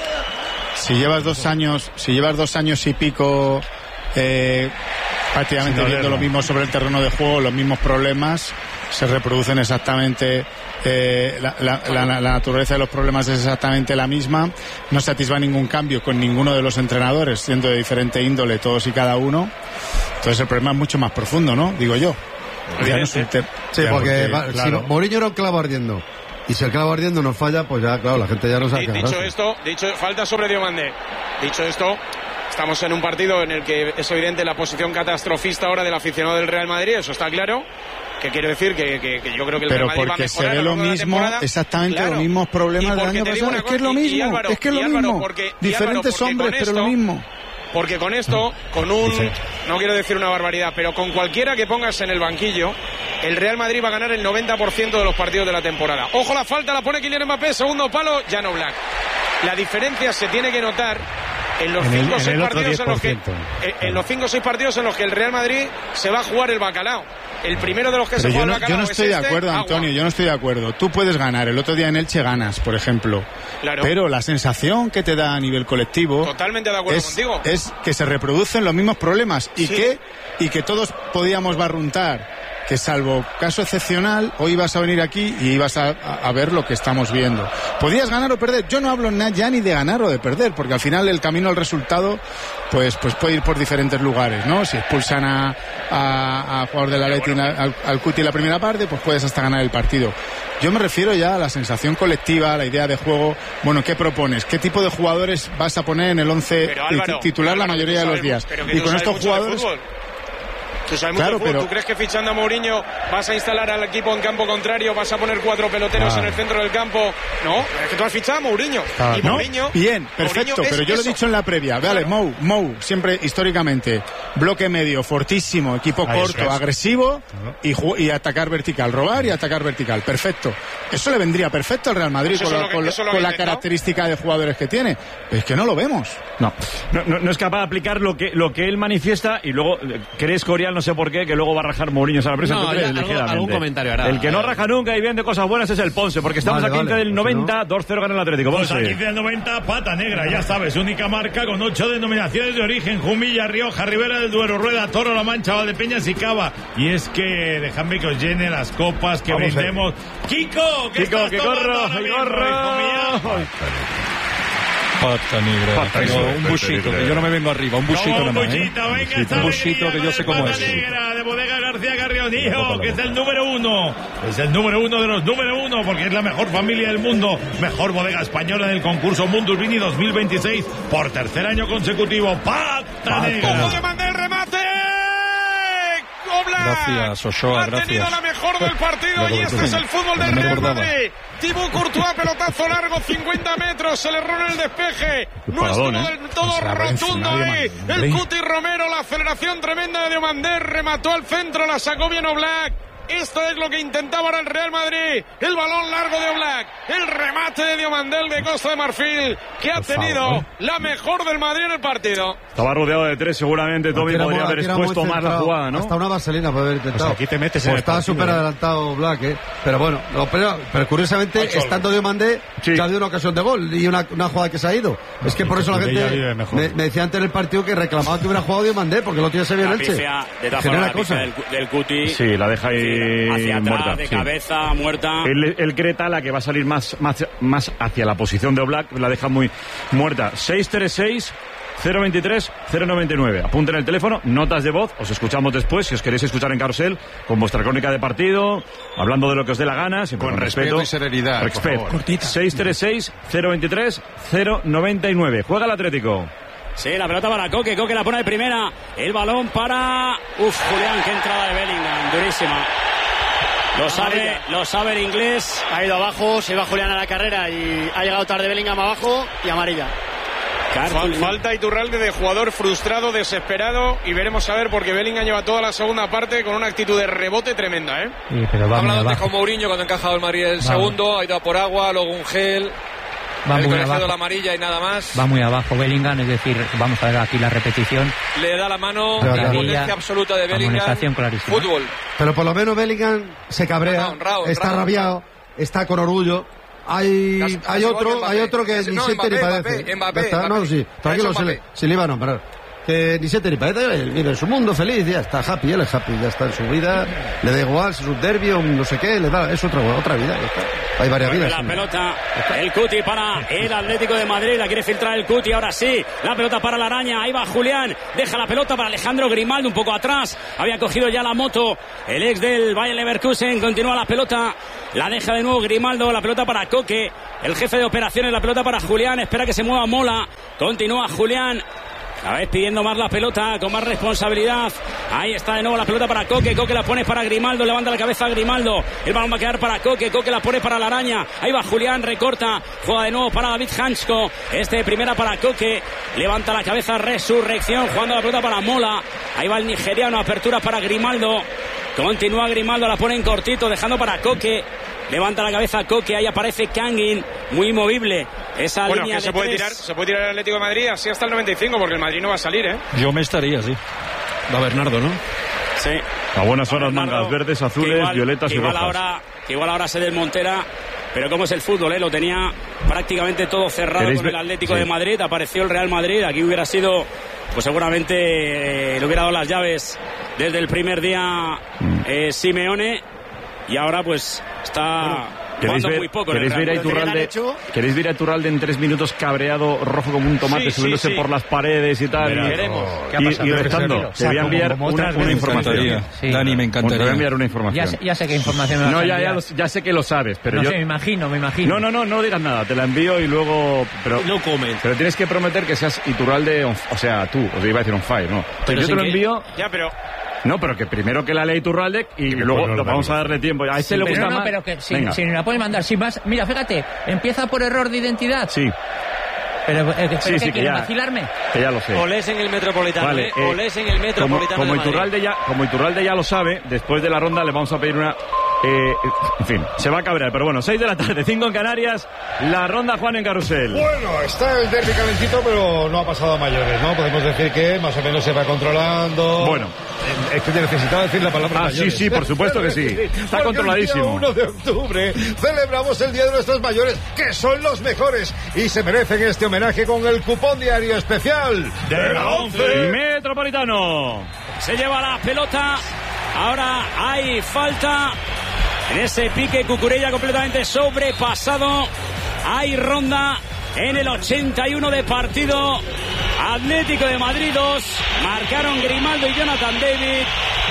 [SPEAKER 15] 2 años y pico prácticamente viendo lo mismo sobre el terreno de juego, los mismos problemas se reproducen exactamente la naturaleza de los problemas es exactamente la misma, no se atisba ningún cambio con ninguno de los entrenadores, siendo de diferente índole todos y cada uno. Entonces el problema es mucho más profundo, ¿no? Digo yo.
[SPEAKER 5] Sí, porque claro, si Mourinho era un clavo ardiendo, y si el clavo ardiendo nos falla, pues ya, claro, la gente ya no sabe.
[SPEAKER 3] Falta sobre Diomandé. Dicho esto, estamos en un partido en el que es evidente la posición catastrofista ahora del aficionado del Real Madrid, eso está claro. Que quiero decir que yo creo que el Real Madrid va a mejorar. Pero porque se ve lo mismo,
[SPEAKER 15] exactamente los mismos problemas del año pasado. Es que es lo mismo, es que es lo mismo. Diferentes hombres, pero lo mismo.
[SPEAKER 3] Porque con esto, no quiero decir una barbaridad, pero con cualquiera que pongas en el banquillo, el Real Madrid va a ganar el 90% de los partidos de la temporada. Ojo, la falta la pone Kylian Mbappé, segundo palo, Jan Oblak. La diferencia se tiene que notar en los 5 o 6 partidos en los 5 o 6 partidos en los que el Real Madrid se va a jugar el bacalao. El primero de los que se juega el bacalao.
[SPEAKER 15] Yo no estoy de acuerdo, Antonio, yo no estoy de acuerdo. Tú puedes ganar, el otro día en Elche ganas, por ejemplo. Claro. Pero la sensación que te da a nivel colectivo.
[SPEAKER 3] Totalmente de acuerdo contigo.
[SPEAKER 15] Es que se reproducen los mismos problemas y que todos podíamos barruntar. Que salvo caso excepcional, hoy ibas a venir aquí y ibas a ver lo que estamos viendo. Podías ganar o perder. Yo no hablo ya ni de ganar o de perder, porque al final el camino al resultado pues puede ir por diferentes lugares, ¿no? Si expulsan a jugador del Atleti al Cuti en la primera parte, pues puedes hasta ganar el partido. Yo me refiero ya a la sensación colectiva, a la idea de juego. Bueno, ¿qué propones? ¿Qué tipo de jugadores vas a poner en el 11 titular la mayoría de los días? Y con estos jugadores...
[SPEAKER 3] Tú sabes mucho de fútbol. ¿Tú crees que fichando a Mourinho vas a instalar al equipo en campo contrario, vas a poner 4 peloteros en el centro del campo? No, es que tú has fichado a Mourinho. Y Mourinho,
[SPEAKER 15] bien, perfecto, Mourinho pero yo lo he dicho en la previa. Vale, Mou, siempre históricamente, bloque medio, fortísimo, equipo corto, agresivo y atacar vertical, robar y atacar vertical. Perfecto. Eso le vendría perfecto al Real Madrid con la característica de jugadores que tiene. Es que no lo vemos.
[SPEAKER 2] No es capaz de aplicar lo que él manifiesta y luego crees Corial, no sé por qué, que luego va a rajar Mourinho a la presa.
[SPEAKER 16] Algún comentario hará.
[SPEAKER 2] El que no raja nunca y vende cosas buenas es el Ponce, porque estamos a 15 del 90, 2-0 gana el Atlético.
[SPEAKER 11] Pues a 15 del 90, pata negra, ya sabes, única marca con 8 denominaciones de origen: Jumilla, Rioja, Ribera del Duero, Rueda, Toro, La Mancha, Valdepeñas y Cava. Y es que dejadme que os llene las copas, que brindemos. Kiko, que corro.
[SPEAKER 7] Pata negra. Un busito, que yo no me vengo arriba. Un busito nada más. Un busito que yo sé cómo es.
[SPEAKER 11] Negra de Bodega García Carrionío, que es el número 1. Es el número 1 de los número 1, porque es la mejor familia del mundo. Mejor bodega española del concurso Mundus Vini 2026. Por tercer año consecutivo. Pata negra.
[SPEAKER 3] ¡Ojo de mandar el remate! Oblak.
[SPEAKER 7] Gracias, Ochoa, gracias.
[SPEAKER 3] Ha tenido la mejor del partido y este es el fútbol del Real Madrid. Thibaut Courtois, pelotazo largo, 50 metros, se le erró en el despeje. No estuvo del todo rotundo ahí. El Cuti Romero, la aceleración tremenda de Diomandé, remató al centro, la sacó bien Oblak. Esto es lo que intentaba ahora el Real Madrid. El balón largo de Oblak, el remate de Diomandé de Costa de Marfil, que ha tenido la mejor del Madrid en el partido.
[SPEAKER 2] Estaba rodeado de 3 seguramente. Tommy podría haber expuesto más la jugada, ¿no?
[SPEAKER 5] Hasta una vaselina puede haber intentado.
[SPEAKER 7] Pues aquí te metes en el
[SPEAKER 5] estaba súper adelantado Oblak, pero bueno, pero curiosamente, estando Diomandé, ya ha habido una ocasión de gol y una jugada que se ha ido. Es que por eso la gente me decía antes en el partido que reclamaba que hubiera jugado Diomandé, porque lo tiene se bien Elche.
[SPEAKER 6] De todas formas, la pifia del Cuti.
[SPEAKER 2] Sí, la deja ahí
[SPEAKER 6] hacia atrás,
[SPEAKER 2] muerta,
[SPEAKER 6] de cabeza, muerta.
[SPEAKER 2] El Creta, la que va a salir más hacia la posición de Oblak, la deja muy muerta. 636 023 099. Apunten el teléfono, notas de voz, os escuchamos después si os queréis escuchar en Carrusel con vuestra crónica de partido, hablando de lo que os dé la gana, con respeto
[SPEAKER 17] y serenidad.
[SPEAKER 2] 636 023 099. Juega el Atlético.
[SPEAKER 6] Sí, la pelota para Coque la pone de primera. El balón para Julián, qué entrada de Bellingham, durísima. Lo sabe el inglés.
[SPEAKER 12] Ha ido abajo, se va Julián a la carrera y ha llegado tarde Bellingham abajo y amarilla.
[SPEAKER 3] Falta Iturralde de jugador frustrado, desesperado, y veremos a ver, porque Bellingham lleva toda la segunda parte con una actitud de rebote tremenda, ¿eh?
[SPEAKER 4] Sí, pero ha hablado antes con Mourinho cuando ha encajado el Madrid el segundo, ha ido a por agua, luego un gel.
[SPEAKER 1] Va
[SPEAKER 4] el
[SPEAKER 1] muy
[SPEAKER 4] colegio
[SPEAKER 1] abajo.
[SPEAKER 4] de la amarilla y nada más.
[SPEAKER 1] Va muy abajo Bellingham, es decir, vamos a ver aquí la repetición.
[SPEAKER 4] Le da la mano, la potencia absoluta de Bellingham. Fútbol.
[SPEAKER 5] Pero por lo menos Bellingham se cabrea, está rabiado, está con orgullo. Hay otro que ni siente ni padece.
[SPEAKER 4] Mbappé.
[SPEAKER 5] No, sí, tranquilo, se le iba a nombrar. que ni siete ni paleta, él vive en su mundo feliz, ya está happy, él es happy, ya está en su vida, le da igual si es un derbi o no sé qué, le da, es otra vida, ya está. Hay varias vidas.
[SPEAKER 6] La pelota, el Cuti para el Atlético de Madrid, la quiere filtrar el Cuti, ahora sí, la pelota para la Araña, ahí va Julián, deja la pelota para Alejandro Grimaldo un poco atrás, había cogido ya la moto, el ex del Bayer Leverkusen, continúa la pelota, la deja de nuevo Grimaldo, la pelota para Coque, el jefe de operaciones, la pelota para Julián, espera que se mueva Mola, continúa Julián, cada vez pidiendo más la pelota, con más responsabilidad. Ahí está de nuevo la pelota para Coque. Coque la pone para Grimaldo, levanta la cabeza a Grimaldo. El balón va a quedar para Coque. Coque la pone para la Araña. Ahí va Julián, recorta. Juega de nuevo para David Hansko. Primera para Coque. Levanta la cabeza, resurrección. Jugando la pelota para Mola. Ahí va el nigeriano, apertura para Grimaldo. Continúa Grimaldo, la pone en cortito, dejando para Coque. Levanta la cabeza Coque, ahí aparece Kangin, muy movible. Esa línea
[SPEAKER 3] que se puede tirar el Atlético de Madrid así hasta el 95, porque el Madrid no va a salir, ¿eh?
[SPEAKER 7] Yo me estaría, sí. Va Bernardo, ¿no?
[SPEAKER 6] Sí.
[SPEAKER 2] A buenas horas, mangas verdes, azules, violetas y rojas.
[SPEAKER 6] Igual ahora se desmontera, pero como es el fútbol, lo tenía prácticamente todo cerrado con el Atlético de Madrid. Apareció el Real Madrid, aquí hubiera sido, pues seguramente le hubiera dado las llaves desde el primer día Simeone. Y ahora pues está jugando muy poco.
[SPEAKER 2] ¿Queréis ver a Iturralde en 3 minutos cabreado, rojo como un tomate, subiéndose por las paredes y tal? Y restando. Te voy a enviar una información.
[SPEAKER 7] Dani, me encantaría.
[SPEAKER 2] Te voy a enviar una información.
[SPEAKER 1] Ya sé qué información me vas a enviar.
[SPEAKER 2] Ya sé que lo sabes, pero
[SPEAKER 1] me imagino.
[SPEAKER 2] No digas nada, te la envío y luego... Pero,
[SPEAKER 16] no comen.
[SPEAKER 2] Pero tienes que prometer que seas Iturralde, o sea, tú, os iba a decir on fire, ¿no? Pero yo te lo envío...
[SPEAKER 3] Ya, pero...
[SPEAKER 2] No, pero que primero que la ley Iturralde y luego lo vamos a darle tiempo. A este le gusta más.
[SPEAKER 1] Pero que si la puedes mandar sin más. Mira, fíjate, empieza por error de identidad.
[SPEAKER 2] Sí.
[SPEAKER 1] Pero
[SPEAKER 2] que
[SPEAKER 1] ¿quieren vacilarme?
[SPEAKER 2] Que ya lo sé.
[SPEAKER 8] Olés en el Metropolitano,
[SPEAKER 2] vale,
[SPEAKER 8] Olés en el Metropolitano.
[SPEAKER 2] Como Iturralde ya lo sabe, después de la ronda le vamos a pedir una... en fin, se va a cabrear, pero bueno, 6 de la tarde, 5 en Canarias, la ronda Juan en Carrusel.
[SPEAKER 10] Bueno, está el derbi calentito, pero no ha pasado a mayores, ¿no? Podemos decir que más o menos se va controlando.
[SPEAKER 2] Bueno.
[SPEAKER 10] Es que necesitaba decir la palabra mayores.
[SPEAKER 2] Sí, por supuesto que sí. Está controladísimo.
[SPEAKER 10] El día 1 de octubre celebramos el Día de nuestros mayores, que son los mejores y se merecen este homenaje con el cupón diario especial de la 11
[SPEAKER 2] Metropolitano.
[SPEAKER 6] Se lleva la pelota. Ahora hay falta en ese pique. Cucurella completamente sobrepasado. Hay ronda en el 81 de partido. Atlético de Madrid 2. Marcaron Grimaldo y Jonathan David.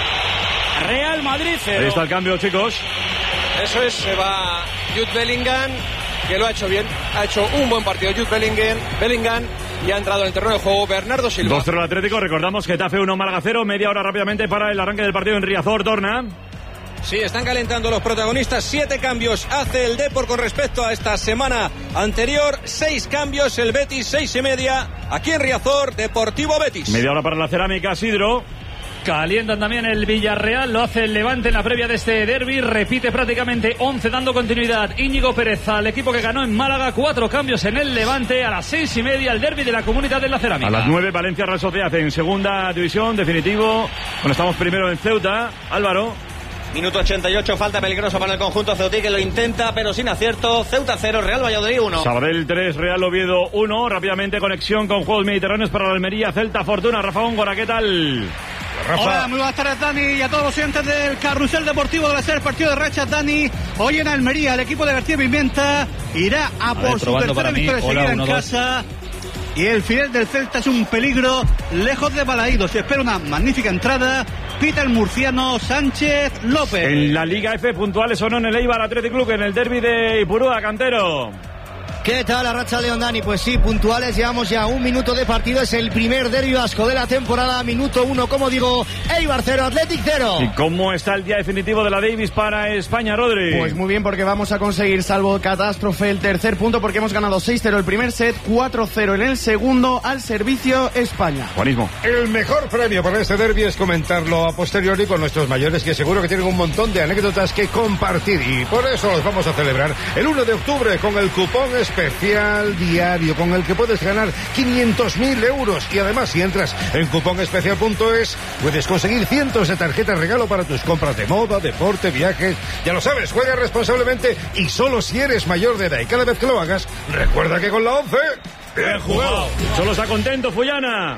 [SPEAKER 6] Real Madrid 0.
[SPEAKER 2] Ahí está el cambio, chicos.
[SPEAKER 4] Eso es, se va Jude Bellingham, que lo ha hecho bien. Ha hecho un buen partido Jude Bellingham. Y ha entrado en el terreno de juego Bernardo Silva.
[SPEAKER 2] 2-0 el Atlético, recordamos Getafe 1, Málaga 0, media hora rápidamente para el arranque del partido en Riazor, Dorna.
[SPEAKER 17] Sí, están calentando los protagonistas. 7 cambios hace el Depor con respecto a esta semana anterior. 6 cambios, el Betis 6:30. Aquí en Riazor, Deportivo Betis.
[SPEAKER 2] Media hora para la Cerámica, Sidro.
[SPEAKER 18] Calientan también el Villarreal, lo hace el Levante en la previa de este derbi, repite prácticamente 11 dando continuidad Íñigo Pérez al equipo que ganó en Málaga, 4 cambios en el Levante, a las 6:30 el derbi de la Comunidad de la Cerámica.
[SPEAKER 2] A las 9 Valencia Real Sociedad en segunda división, definitivo, bueno, estamos primero en Ceuta, Álvaro.
[SPEAKER 9] Minuto 88, falta peligrosa para el conjunto ceutí que lo intenta pero sin acierto. Ceuta 0, Real Valladolid 1.
[SPEAKER 2] Sabadell 3, Real Oviedo 1, rápidamente conexión con Juegos Mediterráneos para la Almería, Celta Fortuna, Rafa Góngora, ¿qué tal?
[SPEAKER 19] Rafa. Hola, muy buenas tardes, Dani, y a todos los oyentes del Carrusel Deportivo de la SER, partido de rachas, Dani. Hoy en Almería, el equipo de García Pimienta irá a por su tercera victoria seguida en casa. Y el final del Celta es un peligro lejos de Balaídos. Se espera una magnífica entrada. Pita el murciano Sánchez López.
[SPEAKER 2] En la Liga F, puntuales o no en el Eibar Athletic Club, en el derbi de Ipurúa, Cantero.
[SPEAKER 20] ¿Qué tal la racha, León, Dani? Pues sí, puntuales, llevamos ya 1 minuto de partido, es el primer derbi vasco de la temporada, minuto 1, como digo, Eibar 0, Athletic 0.
[SPEAKER 2] ¿Y cómo está el día definitivo de la Davis para España, Rodri?
[SPEAKER 21] Pues muy bien, porque vamos a conseguir, salvo catástrofe, el tercer punto, porque hemos ganado 6-0 el primer set, 4-0 en el segundo, al servicio España.
[SPEAKER 2] Juanismo.
[SPEAKER 10] El mejor premio para este derbi es comentarlo a posteriori con nuestros mayores, que seguro que tienen un montón de anécdotas que compartir, y por eso los vamos a celebrar el 1 de octubre con el cupón especial diario, con el que puedes ganar 500.000 euros. Y además, si entras en cuponespecial.es, puedes conseguir cientos de tarjetas regalo para tus compras de moda, deporte, viajes. Ya lo sabes, juega responsablemente y solo si eres mayor de edad. Y cada vez que lo hagas, recuerda que con la 11...
[SPEAKER 2] ¡Bien jugado! Solo está contento, Fullana.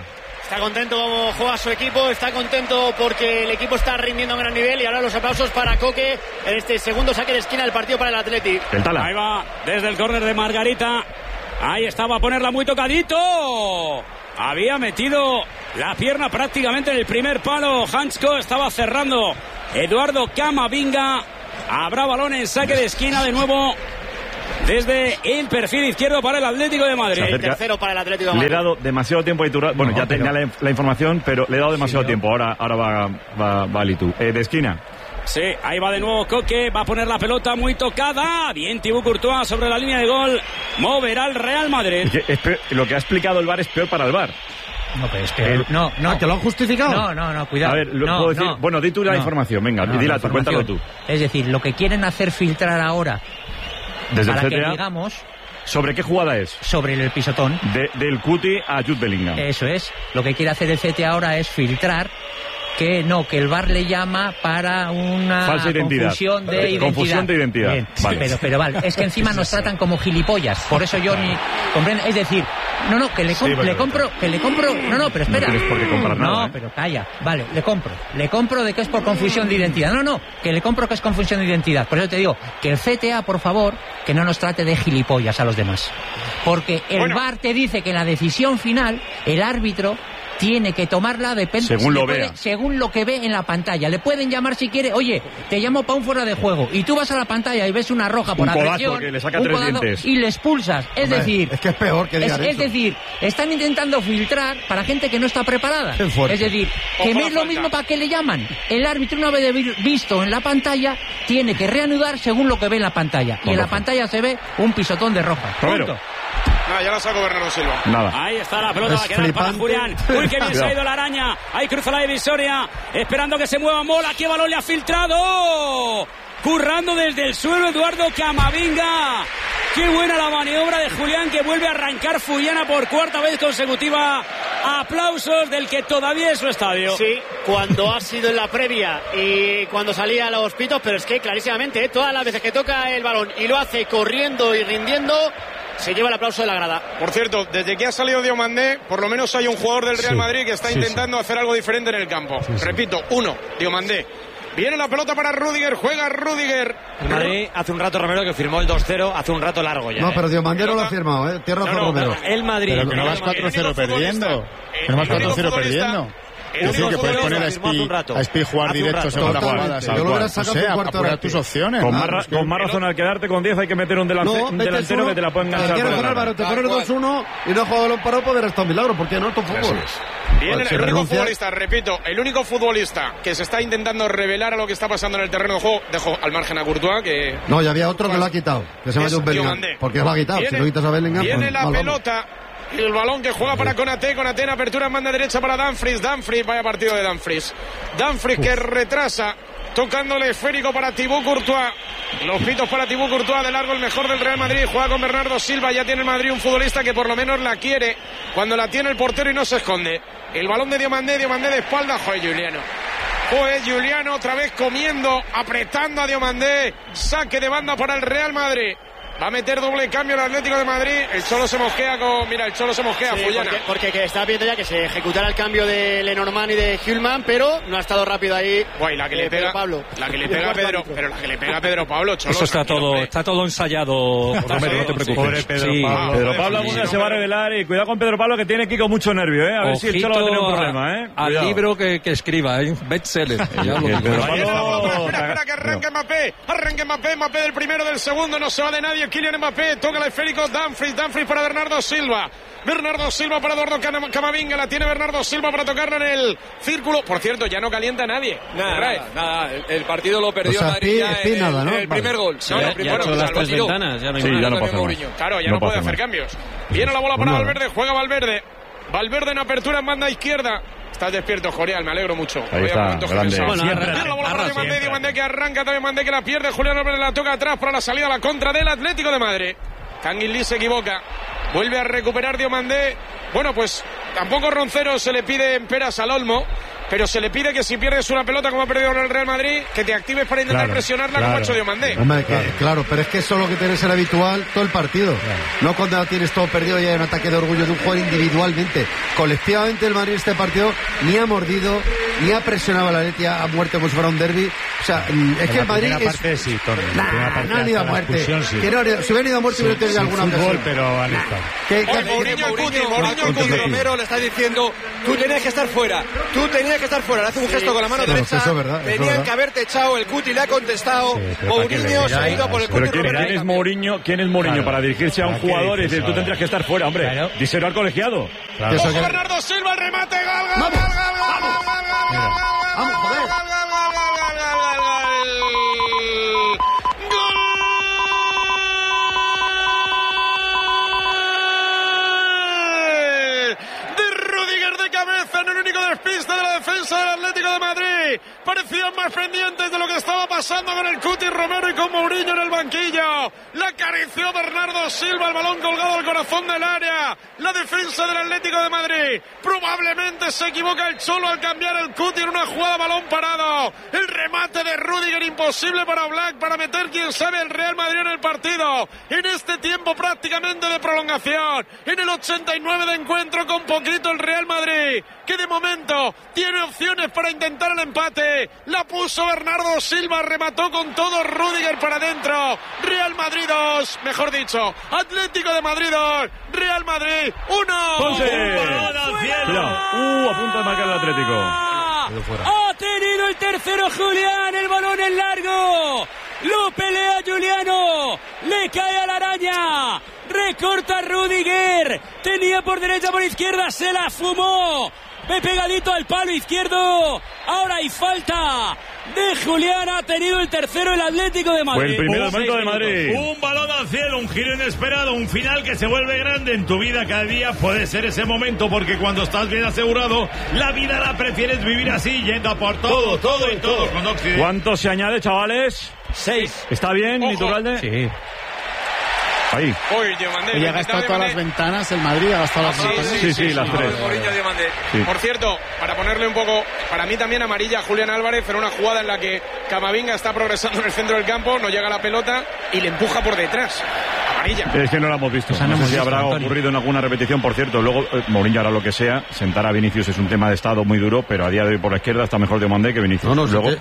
[SPEAKER 12] Está contento como juega su equipo, está contento porque el equipo está rindiendo a un gran nivel y ahora los aplausos para Coque en este segundo saque de esquina del partido para el Athletic.
[SPEAKER 6] Ahí va, desde el córner de Margarita. Ahí estaba a ponerla muy tocadito. Había metido la pierna prácticamente en el primer palo. Hansko estaba cerrando Eduardo Camavinga. Habrá balón en saque de esquina de nuevo desde el perfil izquierdo para el Atlético de Madrid.
[SPEAKER 12] El tercero para el Atlético de Madrid.
[SPEAKER 2] Le he dado demasiado tiempo a Iturralde. Bueno, ya tenía la información, pero le he dado demasiado tiempo. Ahora va Litu. De esquina.
[SPEAKER 6] Sí, ahí va de nuevo Coque, va a poner la pelota muy tocada. Bien Thibaut Courtois sobre la línea de gol. Moverá el Real Madrid.
[SPEAKER 2] Lo que ha explicado el VAR es peor para el VAR.
[SPEAKER 1] No, pero es peor. No.
[SPEAKER 5] ¿Que lo han justificado?
[SPEAKER 1] No, cuidado.
[SPEAKER 2] A ver, puedo decir. Bueno, di tú la información, venga, dila tú, cuéntalo tú.
[SPEAKER 1] Es decir, lo que quieren hacer filtrar ahora,
[SPEAKER 2] desde
[SPEAKER 1] para
[SPEAKER 2] el CTA,
[SPEAKER 1] que digamos...
[SPEAKER 2] ¿Sobre qué jugada es?
[SPEAKER 1] Sobre el pisotón.
[SPEAKER 2] Del Cuti a Jude Bellingham.
[SPEAKER 1] Eso es. Lo que quiere hacer el CTA ahora es filtrar que el VAR le llama para una
[SPEAKER 2] falsa identidad.
[SPEAKER 1] Confusión de identidad.
[SPEAKER 2] Confusión de identidad.
[SPEAKER 1] Bien,
[SPEAKER 2] vale.
[SPEAKER 1] Pero vale, es que encima nos tratan como gilipollas. Por eso yo ni comprendo. Es decir, que le compro. No, pero espera.
[SPEAKER 2] No tienes por qué comprar nada.
[SPEAKER 1] No, pero calla. Vale, le compro de que es por confusión de identidad. No, que le compro que es confusión de identidad. Por eso te digo que el CTA, por favor, que no nos trate de gilipollas a los demás. Porque el VAR te dice que en la decisión final, el árbitro tiene que tomarla
[SPEAKER 2] según lo vea.
[SPEAKER 1] Según lo que ve en la pantalla. Le pueden llamar si quiere, oye, te llamo para un fuera de juego, y tú vas a la pantalla y ves una roja por agresión,
[SPEAKER 2] que le saca 3 dientes
[SPEAKER 1] y le expulsas. Es decir,
[SPEAKER 5] es que es peor que digan
[SPEAKER 1] es decir, están intentando filtrar para gente que no está preparada. Es decir, que no es lo mismo para qué le llaman. El árbitro, una vez visto en la pantalla, tiene que reanudar según lo que ve en la pantalla. Y en la pantalla se ve un pisotón de roja. Punto.
[SPEAKER 3] Ya la sacó Bernardo Silva.
[SPEAKER 2] Nada.
[SPEAKER 6] Ahí está la pelota, va a quedar para Julián. Uy, qué bien se ha ido la araña. Ahí cruza la divisoria, esperando que se mueva Mola. ¿Qué balón le ha filtrado? Currando desde el suelo Eduardo Camavinga. Qué buena la maniobra de Julián, que vuelve a arrancar Fullana por cuarta vez consecutiva. Aplausos del que todavía es su estadio.
[SPEAKER 12] Sí, cuando ha sido en la previa y cuando salía a los pitos, pero es que clarísimamente, todas las veces que toca el balón y lo hace corriendo y rindiendo, se lleva el aplauso de la grada.
[SPEAKER 3] Por cierto, desde que ha salido Diomandé, por lo menos hay un jugador del Real Madrid que está intentando hacer algo diferente en el campo. Repito, Diomandé. Viene la pelota para Rüdiger, juega Rüdiger.
[SPEAKER 8] El Madrid hace un rato, Romero, que firmó el 2-0, hace un rato largo ya.
[SPEAKER 5] No, pero Diomandé no lo ha firmado, Tierra Romero.
[SPEAKER 8] El Madrid.
[SPEAKER 15] Pero que no vas 4-0 perdiendo. Que no vas 4-0 perdiendo. Es decir, que puedes poner a Spi jugar directo según la jugada.
[SPEAKER 5] Yo lo hubiera sacado un cuarto de
[SPEAKER 15] tus opciones.
[SPEAKER 2] Con más razón, al quedarte con 10 hay que meter un delantero que te la pueda enganchar.
[SPEAKER 5] Te pones 2-1 y no juega balón parado, poder estar un milagro. ¿Por qué no? Esto fútbol.
[SPEAKER 3] Viene el único futbolista, repito, el único futbolista que se está intentando revelar a lo que está pasando en el terreno de juego, dejo al margen a Courtois, que...
[SPEAKER 5] No, ya había otro que lo ha quitado, que se llama Jude Bellingham. Porque lo ha quitado, si no quitas a Bellingham...
[SPEAKER 3] Viene la pelota... El balón que juega para Konaté en apertura en banda derecha para Dumfries, vaya partido de Dumfries que retrasa, tocando el esférico para Thibaut Courtois, los pitos para Thibaut Courtois, de largo el mejor del Real Madrid, juega con Bernardo Silva, ya tiene el Madrid un futbolista que por lo menos la quiere cuando la tiene el portero y no se esconde. El balón de Diomandé de espalda, Juliano otra vez comiendo, apretando a Diomandé, saque de banda para el Real Madrid. Va a meter doble cambio el Atlético de Madrid. El Cholo se mosquea
[SPEAKER 12] sí,
[SPEAKER 3] Fullana.
[SPEAKER 12] Porque está viendo ya que se ejecutara el cambio de Lenormand y de Hülman, pero no ha estado rápido ahí.
[SPEAKER 3] Guay, la que le pega
[SPEAKER 12] Pablo.
[SPEAKER 3] La que le pega a Pedro, pero la que le pega a Pedro Pablo, Cholo.
[SPEAKER 7] Eso está todo ensayado, Romero, no te preocupes.
[SPEAKER 2] Pobre Pedro Pablo algún día se va a revelar, y cuidado con Pedro Pablo, que tiene Kiko mucho nervio, A ver si el Cholo va a tener un problema,
[SPEAKER 7] al libro que escriba, bestseller.
[SPEAKER 3] Espera que arranque Mbappé del primero, del segundo, no se va de nadie. Kylian Mbappé toca el esférico, Dumfries para Bernardo Silva para Eduardo Camavinga, la tiene Bernardo Silva para tocarla en el círculo. Por cierto, ya no calienta nadie.
[SPEAKER 17] Nada. El partido lo perdió Madrid en el primer gol.
[SPEAKER 8] Ya hecho las 3 ventanas, ya no hay más.
[SPEAKER 2] Ya no pasa más.
[SPEAKER 3] Claro, ya no puede hacer cambios. Viene la bola para Valverde, juega Valverde en apertura en banda izquierda. Estás despierto, Jorial, me alegro mucho.
[SPEAKER 2] Ahí está, grande.
[SPEAKER 3] La bola para Diomandé que arranca, Diomandé que la pierde, Julián Álvarez la toca atrás para la salida a la contra del Atlético de Madrid. Canguilí se equivoca, vuelve a recuperar Diomandé. Bueno, pues tampoco Roncero se le pide en peras al Olmo. pero se le pide que si pierdes una pelota como ha perdido el Real Madrid, que te actives para intentar presionarla como ha hecho Diomandé.
[SPEAKER 5] Hombre, claro, pero es que eso es lo que tiene que ser habitual todo el partido. No cuando tienes todo perdido y hay un ataque de orgullo de un jugador individualmente. Colectivamente el Madrid este partido ni ha mordido, ni ha presionado a la Atleti a muerte como si fuera un derbi. O sea, es que el Madrid es...
[SPEAKER 13] Sí, Tony.
[SPEAKER 5] No han ido a muerte. Si hubieran ido a muerte hubiera tenido alguna ocasión.
[SPEAKER 13] Pero han estado.
[SPEAKER 4] Mourinho al Cuti Romero le está diciendo: tú tenías que estar fuera, le hace un gesto con la mano derecha, tenían que haberte echado. El Cuti le ha contestado, Mourinho se ha ido por el Cuti Romero.
[SPEAKER 2] ¿Quién es Mourinho para dirigirse a un jugador y decir tú tendrías que estar fuera, hombre? Díselo al colegiado.
[SPEAKER 3] Ojo, Bernardo Silva, el remate, gol.
[SPEAKER 5] Vamos, joder.
[SPEAKER 3] En el único despiste de la defensa del Atlético de Madrid. Parecían más pendientes de lo que estaba pasando con el Cuti Romero y con Mourinho en el banquillo. La acarició Bernardo Silva, el balón colgado al corazón del área. La defensa del Atlético de Madrid. Probablemente se equivoca el Cholo al cambiar el Cuti en una jugada balón parado. El remate de Rüdiger imposible para Black, para meter quién sabe el Real Madrid en el partido. En este tiempo prácticamente de prolongación. En el 89 de encuentro con poquito el Real Madrid, que de momento tiene opciones para intentar el empate. La puso Bernardo Silva, remató con todo Rüdiger para adentro. Real Madrid 2, mejor dicho, Atlético de Madrid 2, Real Madrid 1.
[SPEAKER 2] A punto de marcar el Atlético.
[SPEAKER 6] Ha tenido el tercero Julián, el balón en largo. Lo pelea Giuliano, le cae a la araña, recorta Rüdiger, tenía por derecha, por izquierda, se la fumó, pegadito al palo izquierdo. Ahora hay falta de Julián, ha tenido el tercero el Atlético de Madrid.
[SPEAKER 2] Fue el primer momento de Madrid.
[SPEAKER 11] Un balón al cielo, un giro inesperado, un final que se vuelve grande en tu vida. Cada día puede ser ese momento, porque cuando estás bien asegurado, la vida la prefieres vivir así, yendo a por todo con Occidente.
[SPEAKER 2] ¿Cuánto se añade, chavales?
[SPEAKER 8] 6.
[SPEAKER 2] ¿Está bien, Iturralde?
[SPEAKER 7] Sí.
[SPEAKER 2] Ahí.
[SPEAKER 15] Y ha gastado todas las ventanas, el Madrid ha gastado las ventanas.
[SPEAKER 2] Sí, las tres.
[SPEAKER 3] Sí. Por cierto, para ponerle un poco, para mí también amarilla a Julián Álvarez en una jugada en la que Camavinga está progresando en el centro del campo, no llega la pelota y le empuja por detrás. Amarilla.
[SPEAKER 2] Es que no lo hemos visto. No sé si habrá ocurrido en alguna repetición. Por cierto, luego Mourinho hará lo que sea. Sentar a Vinicius es un tema de estado muy duro, pero a día de hoy por la izquierda está mejor Diomandé que Vinicius. Luego,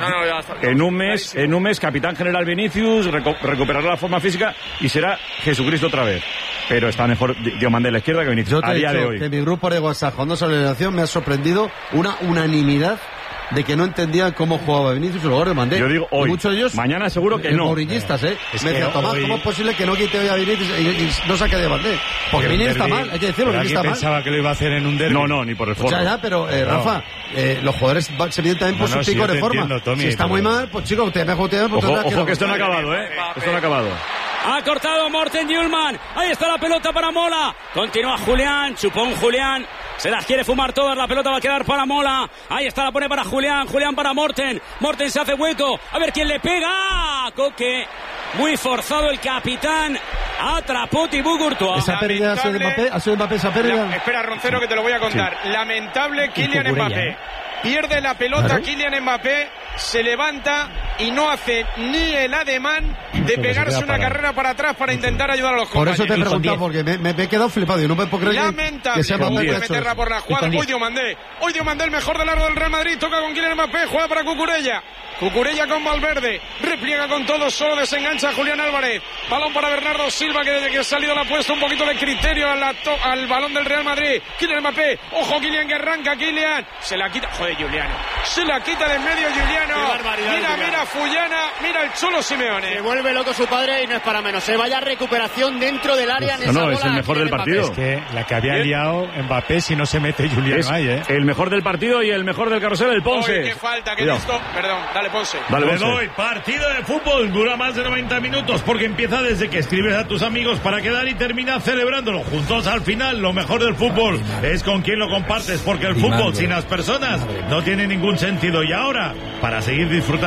[SPEAKER 2] en un mes, capitán general Vinicius, recuperará la forma física y será Jesucristo otra vez. Pero está mejor Diomandé a la izquierda que Vinicius.
[SPEAKER 5] Yo te
[SPEAKER 2] a
[SPEAKER 5] he
[SPEAKER 2] día
[SPEAKER 5] dicho
[SPEAKER 2] de hoy.
[SPEAKER 5] que mi grupo de WhatsApp, cuando salió la elección, me ha sorprendido una unanimidad de que no entendían cómo jugaba Vinicius en lugar de Mandé.
[SPEAKER 2] Yo digo hoy.
[SPEAKER 5] Muchos de ellos,
[SPEAKER 2] mañana seguro que no.
[SPEAKER 5] Mourinhistas, ¿eh?
[SPEAKER 13] Es
[SPEAKER 5] me decían,
[SPEAKER 13] que
[SPEAKER 5] Tomás,
[SPEAKER 13] hoy...
[SPEAKER 5] ¿cómo es posible que no quite hoy a Vinicius y no saque de Mandé? Porque Vinicius está mal, hay que decirlo, Vinicius está mal.
[SPEAKER 13] Pensaba que lo iba a hacer en un derbi.
[SPEAKER 2] No, ni por el foro.
[SPEAKER 5] Ya, pero Rafa, los jugadores se miden también por sus picos de forma.
[SPEAKER 13] Entiendo, Tommy,
[SPEAKER 5] si está muy mal, pues chicos, usted mejor usted.
[SPEAKER 2] Ojo que esto no ha acabado, Esto no ha acabado.
[SPEAKER 6] Ha cortado Morten Hjulmand. Ahí está la pelota para Mola. Continúa Julián. Chupón Julián. Se las quiere fumar todas. La pelota va a quedar para Mola. Ahí está, la pone para Julián. Julián para Morten. Morten se hace hueco. A ver quién le pega. Coque. Muy forzado el capitán. Atrapó Thibaut Courtois.
[SPEAKER 5] ¿Esa pérdida ha sido de Mbappé? ¿Ha sido de Mbappé esa pérdida?
[SPEAKER 3] Espera, Roncero, que te lo voy a contar. Sí. Lamentable Kylian Mbappé. Pierde la pelota Kylian Mbappé, se levanta y no hace ni el ademán de pegarse una carrera para atrás para intentar ayudar a los compañeros.
[SPEAKER 5] Por eso te he preguntado, porque me he quedado flipado. Yo no me puedo creer que sea Mbappé
[SPEAKER 3] de meterla por la jugada. Hoy Diomandé, el mejor del largo del Real Madrid, toca con Kylian Mbappé, juega para Cucurella. Cucurella con Valverde, repliega con todo, solo desengancha a Julián Álvarez. Balón para Bernardo Silva, que desde que ha salido le ha puesto un poquito de criterio al balón del Real Madrid. Kylian Mbappé, ojo Kylian que arranca, Kylian. Se la quita, joder Giuliano. Se la quita de en medio Giuliano. Mira Fullana, mira el Cholo Simeone.
[SPEAKER 12] Se vuelve loco su padre y no es para menos. Se vaya recuperación dentro del área.
[SPEAKER 2] No, es el mejor del partido.
[SPEAKER 13] Es que la que había liado Mbappé si no se mete Giuliano ahí,
[SPEAKER 2] El mejor del partido y el mejor del carrusel, el Ponce.
[SPEAKER 3] Oye, qué falta, que listo. Perdón, dale Ponce.
[SPEAKER 11] Le doy, partido de fútbol dura más de 90 minutos porque empieza desde que escribes a tus amigos para quedar y termina celebrándolo juntos al final. Lo mejor del fútbol es con quien lo compartes, porque el fútbol sin las personas no tiene ningún sentido. Y ahora, para seguir disfrutando con tu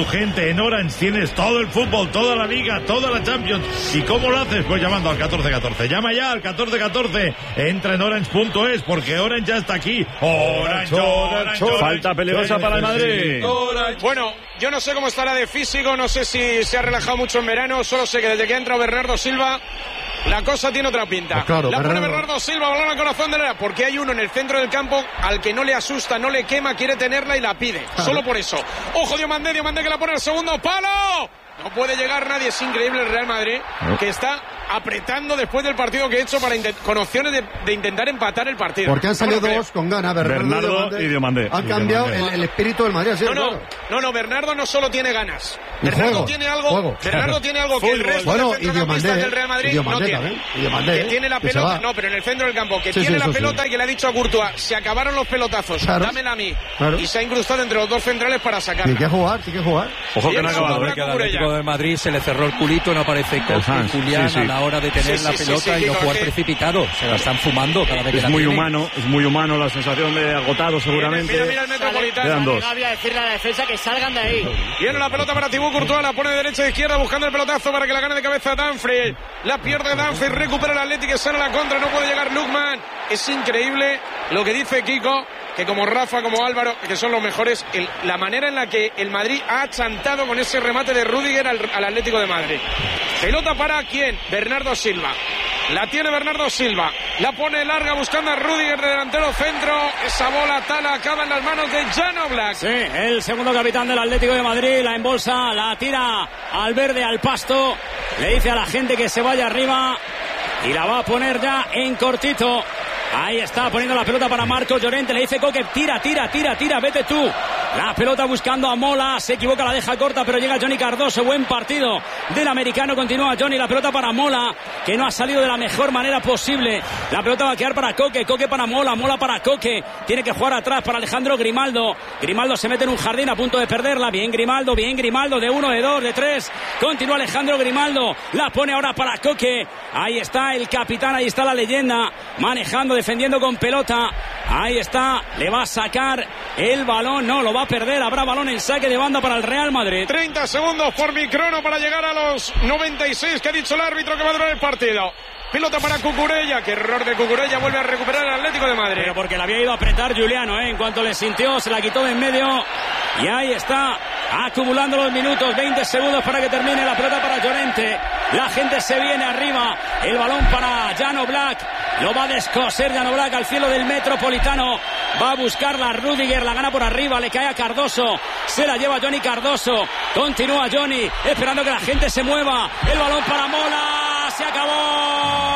[SPEAKER 11] tu gente. En Orange tienes todo el fútbol, toda la liga, toda la Champions. ¿Y cómo lo haces? Pues llamando al 1414. Llama ya al 1414. Entra en orange.es porque Orange ya está aquí. Orange.
[SPEAKER 2] Falta peligrosa para el Madrid.
[SPEAKER 3] Bueno, yo no sé cómo estará de físico, no sé si se ha relajado mucho en verano, solo sé que desde que ha entrado Bernardo Silva la cosa tiene otra pinta.
[SPEAKER 5] Pues claro,
[SPEAKER 3] la pone Bernardo Silva, balón al corazón del área, porque hay uno en el centro del campo al que no le asusta, no le quema, quiere tenerla y la pide. Claro. Solo por eso. Ojo, Diomandé que la pone al segundo palo. No puede llegar nadie, es increíble el Real Madrid, que está apretando después del partido que ha hecho con opciones de intentar empatar el partido.
[SPEAKER 5] Porque han salido dos con ganas,
[SPEAKER 2] Bernardo y Diomandé.
[SPEAKER 5] Han cambiado el espíritu del Madrid. Así
[SPEAKER 3] no, Bernardo no solo tiene ganas. Bernardo tiene algo que el resto de centrocampistas del Real Madrid no tiene. Que tiene la pelota, pero en el centro del campo, que tiene la pelota y que le ha dicho a Courtois, se acabaron los pelotazos, dámela a mí. Y se ha incrustado entre los dos centrales para sacarla.
[SPEAKER 5] Tiene que jugar.
[SPEAKER 2] Ojo que no ha acabado.
[SPEAKER 7] Que al Atlético de Madrid se le cerró el culito, no aparece Julián a la hora de tener la pelota y no jugar precipitado. Se la están fumando cada vez que
[SPEAKER 2] es muy humano la sensación de agotado seguramente.
[SPEAKER 3] Mira el Metropolitano.
[SPEAKER 12] Voy a decirle a la defensa que salgan de ahí.
[SPEAKER 3] Viene la pelota para Thibaut Courtois, la pone de derecha a izquierda buscando el pelotazo para que la gane de cabeza Dumfries. La pierde Dumfries, recupera el Atlético, sale a la contra, no puede llegar Lookman. Es increíble lo que dice Kiko, que como Rafa, como Álvaro, que son los mejores, la manera en la que el Madrid ha achantado con ese remate de Rüdiger al Atlético de Madrid. Pelota para ¿quién? Bernardo Silva. La tiene Bernardo Silva. La pone larga buscando a Rüdiger de delantero centro. Esa bola tal acaba en las manos de Jan Oblak.
[SPEAKER 6] Sí, el segundo capitán del Atlético de Madrid. La embolsa, la tira al verde, al pasto. Le dice a la gente que se vaya arriba. Y la va a poner ya en cortito. Ahí está poniendo la pelota para Marcos Llorente. Le dice Coque, tira, vete tú. La pelota buscando a Mola. Se equivoca, la deja corta, pero llega Johnny Cardoso. Buen partido del americano. Continúa Johnny. La pelota para Mola, que no ha salido de la mejor manera posible. La pelota va a quedar para Coque. Coque para Mola. Mola para Coque. Tiene que jugar atrás para Alejandro Grimaldo. Grimaldo se mete en un jardín a punto de perderla. Bien Grimaldo. De 1, de 2, de 3. Continúa Alejandro Grimaldo. La pone ahora para Coque. Ahí está el capitán. Ahí está la leyenda. Manejando, defendiendo con pelota. Ahí está. Le va a sacar el balón. No, lo va a perder. Habrá balón en saque de banda para el Real Madrid.
[SPEAKER 3] 30 segundos por mi crono para llegar a los 96 que ha dicho el árbitro que va a durar el partido. Pelota para Cucurella, que error de Cucurella, vuelve a recuperar el Atlético de Madrid.
[SPEAKER 6] Pero porque le había ido a apretar Juliano, en cuanto le sintió, se la quitó de en medio. Y ahí está, acumulando los minutos, 20 segundos para que termine la pelota para Llorente. La gente se viene arriba, el balón para Jan Oblak. Lo va a descoser Jan Oblak al cielo del Metropolitano. Va a buscarla Rüdiger, la gana por arriba, le cae a Cardoso. Se la lleva Johnny Cardoso. Continúa Johnny, esperando que la gente se mueva. El balón para Mola. Se acabó.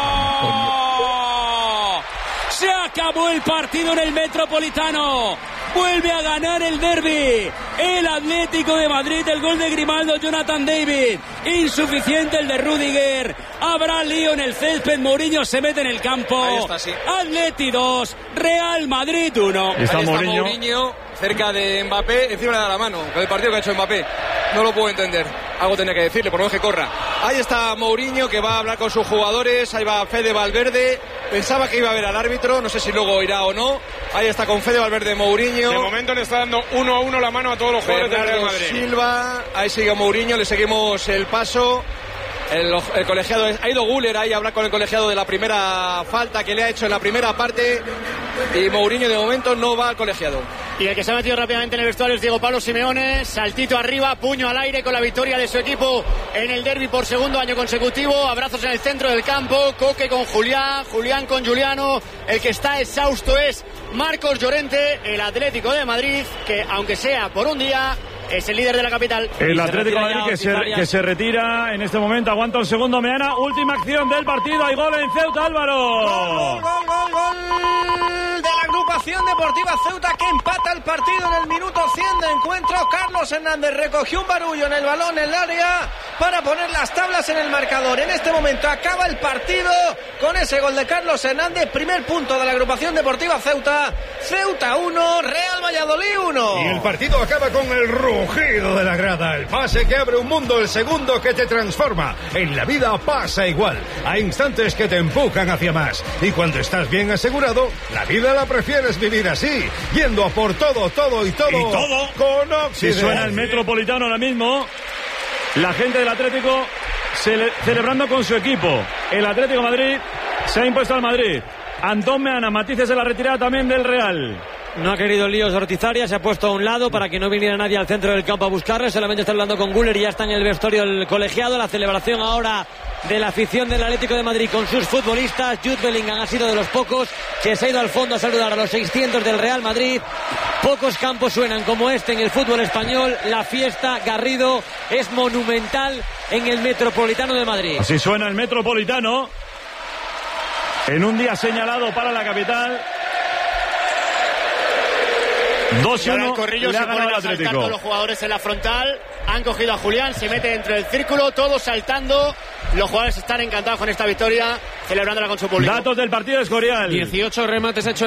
[SPEAKER 6] Se acabó el partido en el Metropolitano. Vuelve a ganar el derbi el Atlético de Madrid. El gol de Grimaldo, Jonathan David. Insuficiente el de Rüdiger. Habrá lío en el césped. Mourinho se mete en el campo.
[SPEAKER 4] Ahí está, sí.
[SPEAKER 6] Atleti 2, Real Madrid 1.
[SPEAKER 2] Ahí está
[SPEAKER 4] Mourinho cerca de Mbappé, encima de la mano con el partido que ha hecho Mbappé. No lo puedo entender. Algo tenía que decirle, por lo menos que corra. Ahí está Mourinho, que va a hablar con sus jugadores. Ahí va Fede Valverde. Pensaba que iba a ver al árbitro, no sé si luego irá o no. Ahí está con Fede Valverde Mourinho.
[SPEAKER 3] De momento le está dando 1-1 la mano a todos los jugadores del Real Madrid.
[SPEAKER 4] Silva, ahí sigue Mourinho, le seguimos el paso. El colegiado ha ido Güler ahí a hablar con el colegiado de la primera falta que le ha hecho en la primera parte, y Mourinho de momento no va al colegiado.
[SPEAKER 12] Y el que se ha metido rápidamente en el vestuario es Diego Pablo Simeone. Saltito arriba, puño al aire con la victoria de su equipo en el derbi por segundo año consecutivo. Abrazos en el centro del campo. Coque con Julián, Julián con Juliano. El que está exhausto es Marcos Llorente, el Atlético de Madrid, que aunque sea por un día, es el líder de la capital.
[SPEAKER 2] El Atlético de Madrid que se retira en este momento. Aguanta un segundo, Meana. Última acción del partido. Hay gol en Ceuta, Álvaro.
[SPEAKER 9] Gol de la agrupación deportiva Ceuta, que empata el partido en el minuto 100 de encuentro. Carlos Hernández recogió un barullo en el balón en el área para poner las tablas en el marcador. En este momento acaba el partido con ese gol de Carlos Hernández, primer punto de la agrupación deportiva Ceuta. Ceuta 1, Real Valladolid 1.
[SPEAKER 10] Y el partido acaba con el rugido de la grada, el pase que abre un mundo, el segundo que te transforma. En la vida pasa igual, hay instantes que te empujan hacia más. Y cuando estás bien asegurado, la vida la prefieres vivir así, yendo a por todo, todo y todo.
[SPEAKER 2] Y todo
[SPEAKER 10] con Occident.
[SPEAKER 2] Si suena el Metropolitano ahora mismo, la gente del Atlético celebrando con su equipo. El Atlético de Madrid se ha impuesto al Madrid. Antón Meana, matices de la retirada también del Real.
[SPEAKER 8] No ha querido líos Ortiz Arias, se ha puesto a un lado para que no viniera nadie al centro del campo a buscarle. Solamente está hablando con Güler y ya está en el vestuario el colegiado. La celebración ahora de la afición del Atlético de Madrid con sus futbolistas. Jude Bellingham ha sido de los pocos que se ha ido al fondo a saludar a los 600 del Real Madrid. Pocos campos suenan como este en el fútbol español. La fiesta, Garrido, es monumental en el Metropolitano de Madrid.
[SPEAKER 2] Así suena el Metropolitano en un día señalado para la capital. 2-1,
[SPEAKER 12] Corrillo se ponen a saltar todos los jugadores en la frontal. Han cogido a Julián, se mete dentro del círculo, todos saltando. Los jugadores están encantados con esta victoria, celebrándola con su público.
[SPEAKER 2] Datos del partido de Escorial.
[SPEAKER 16] 18 remates hechos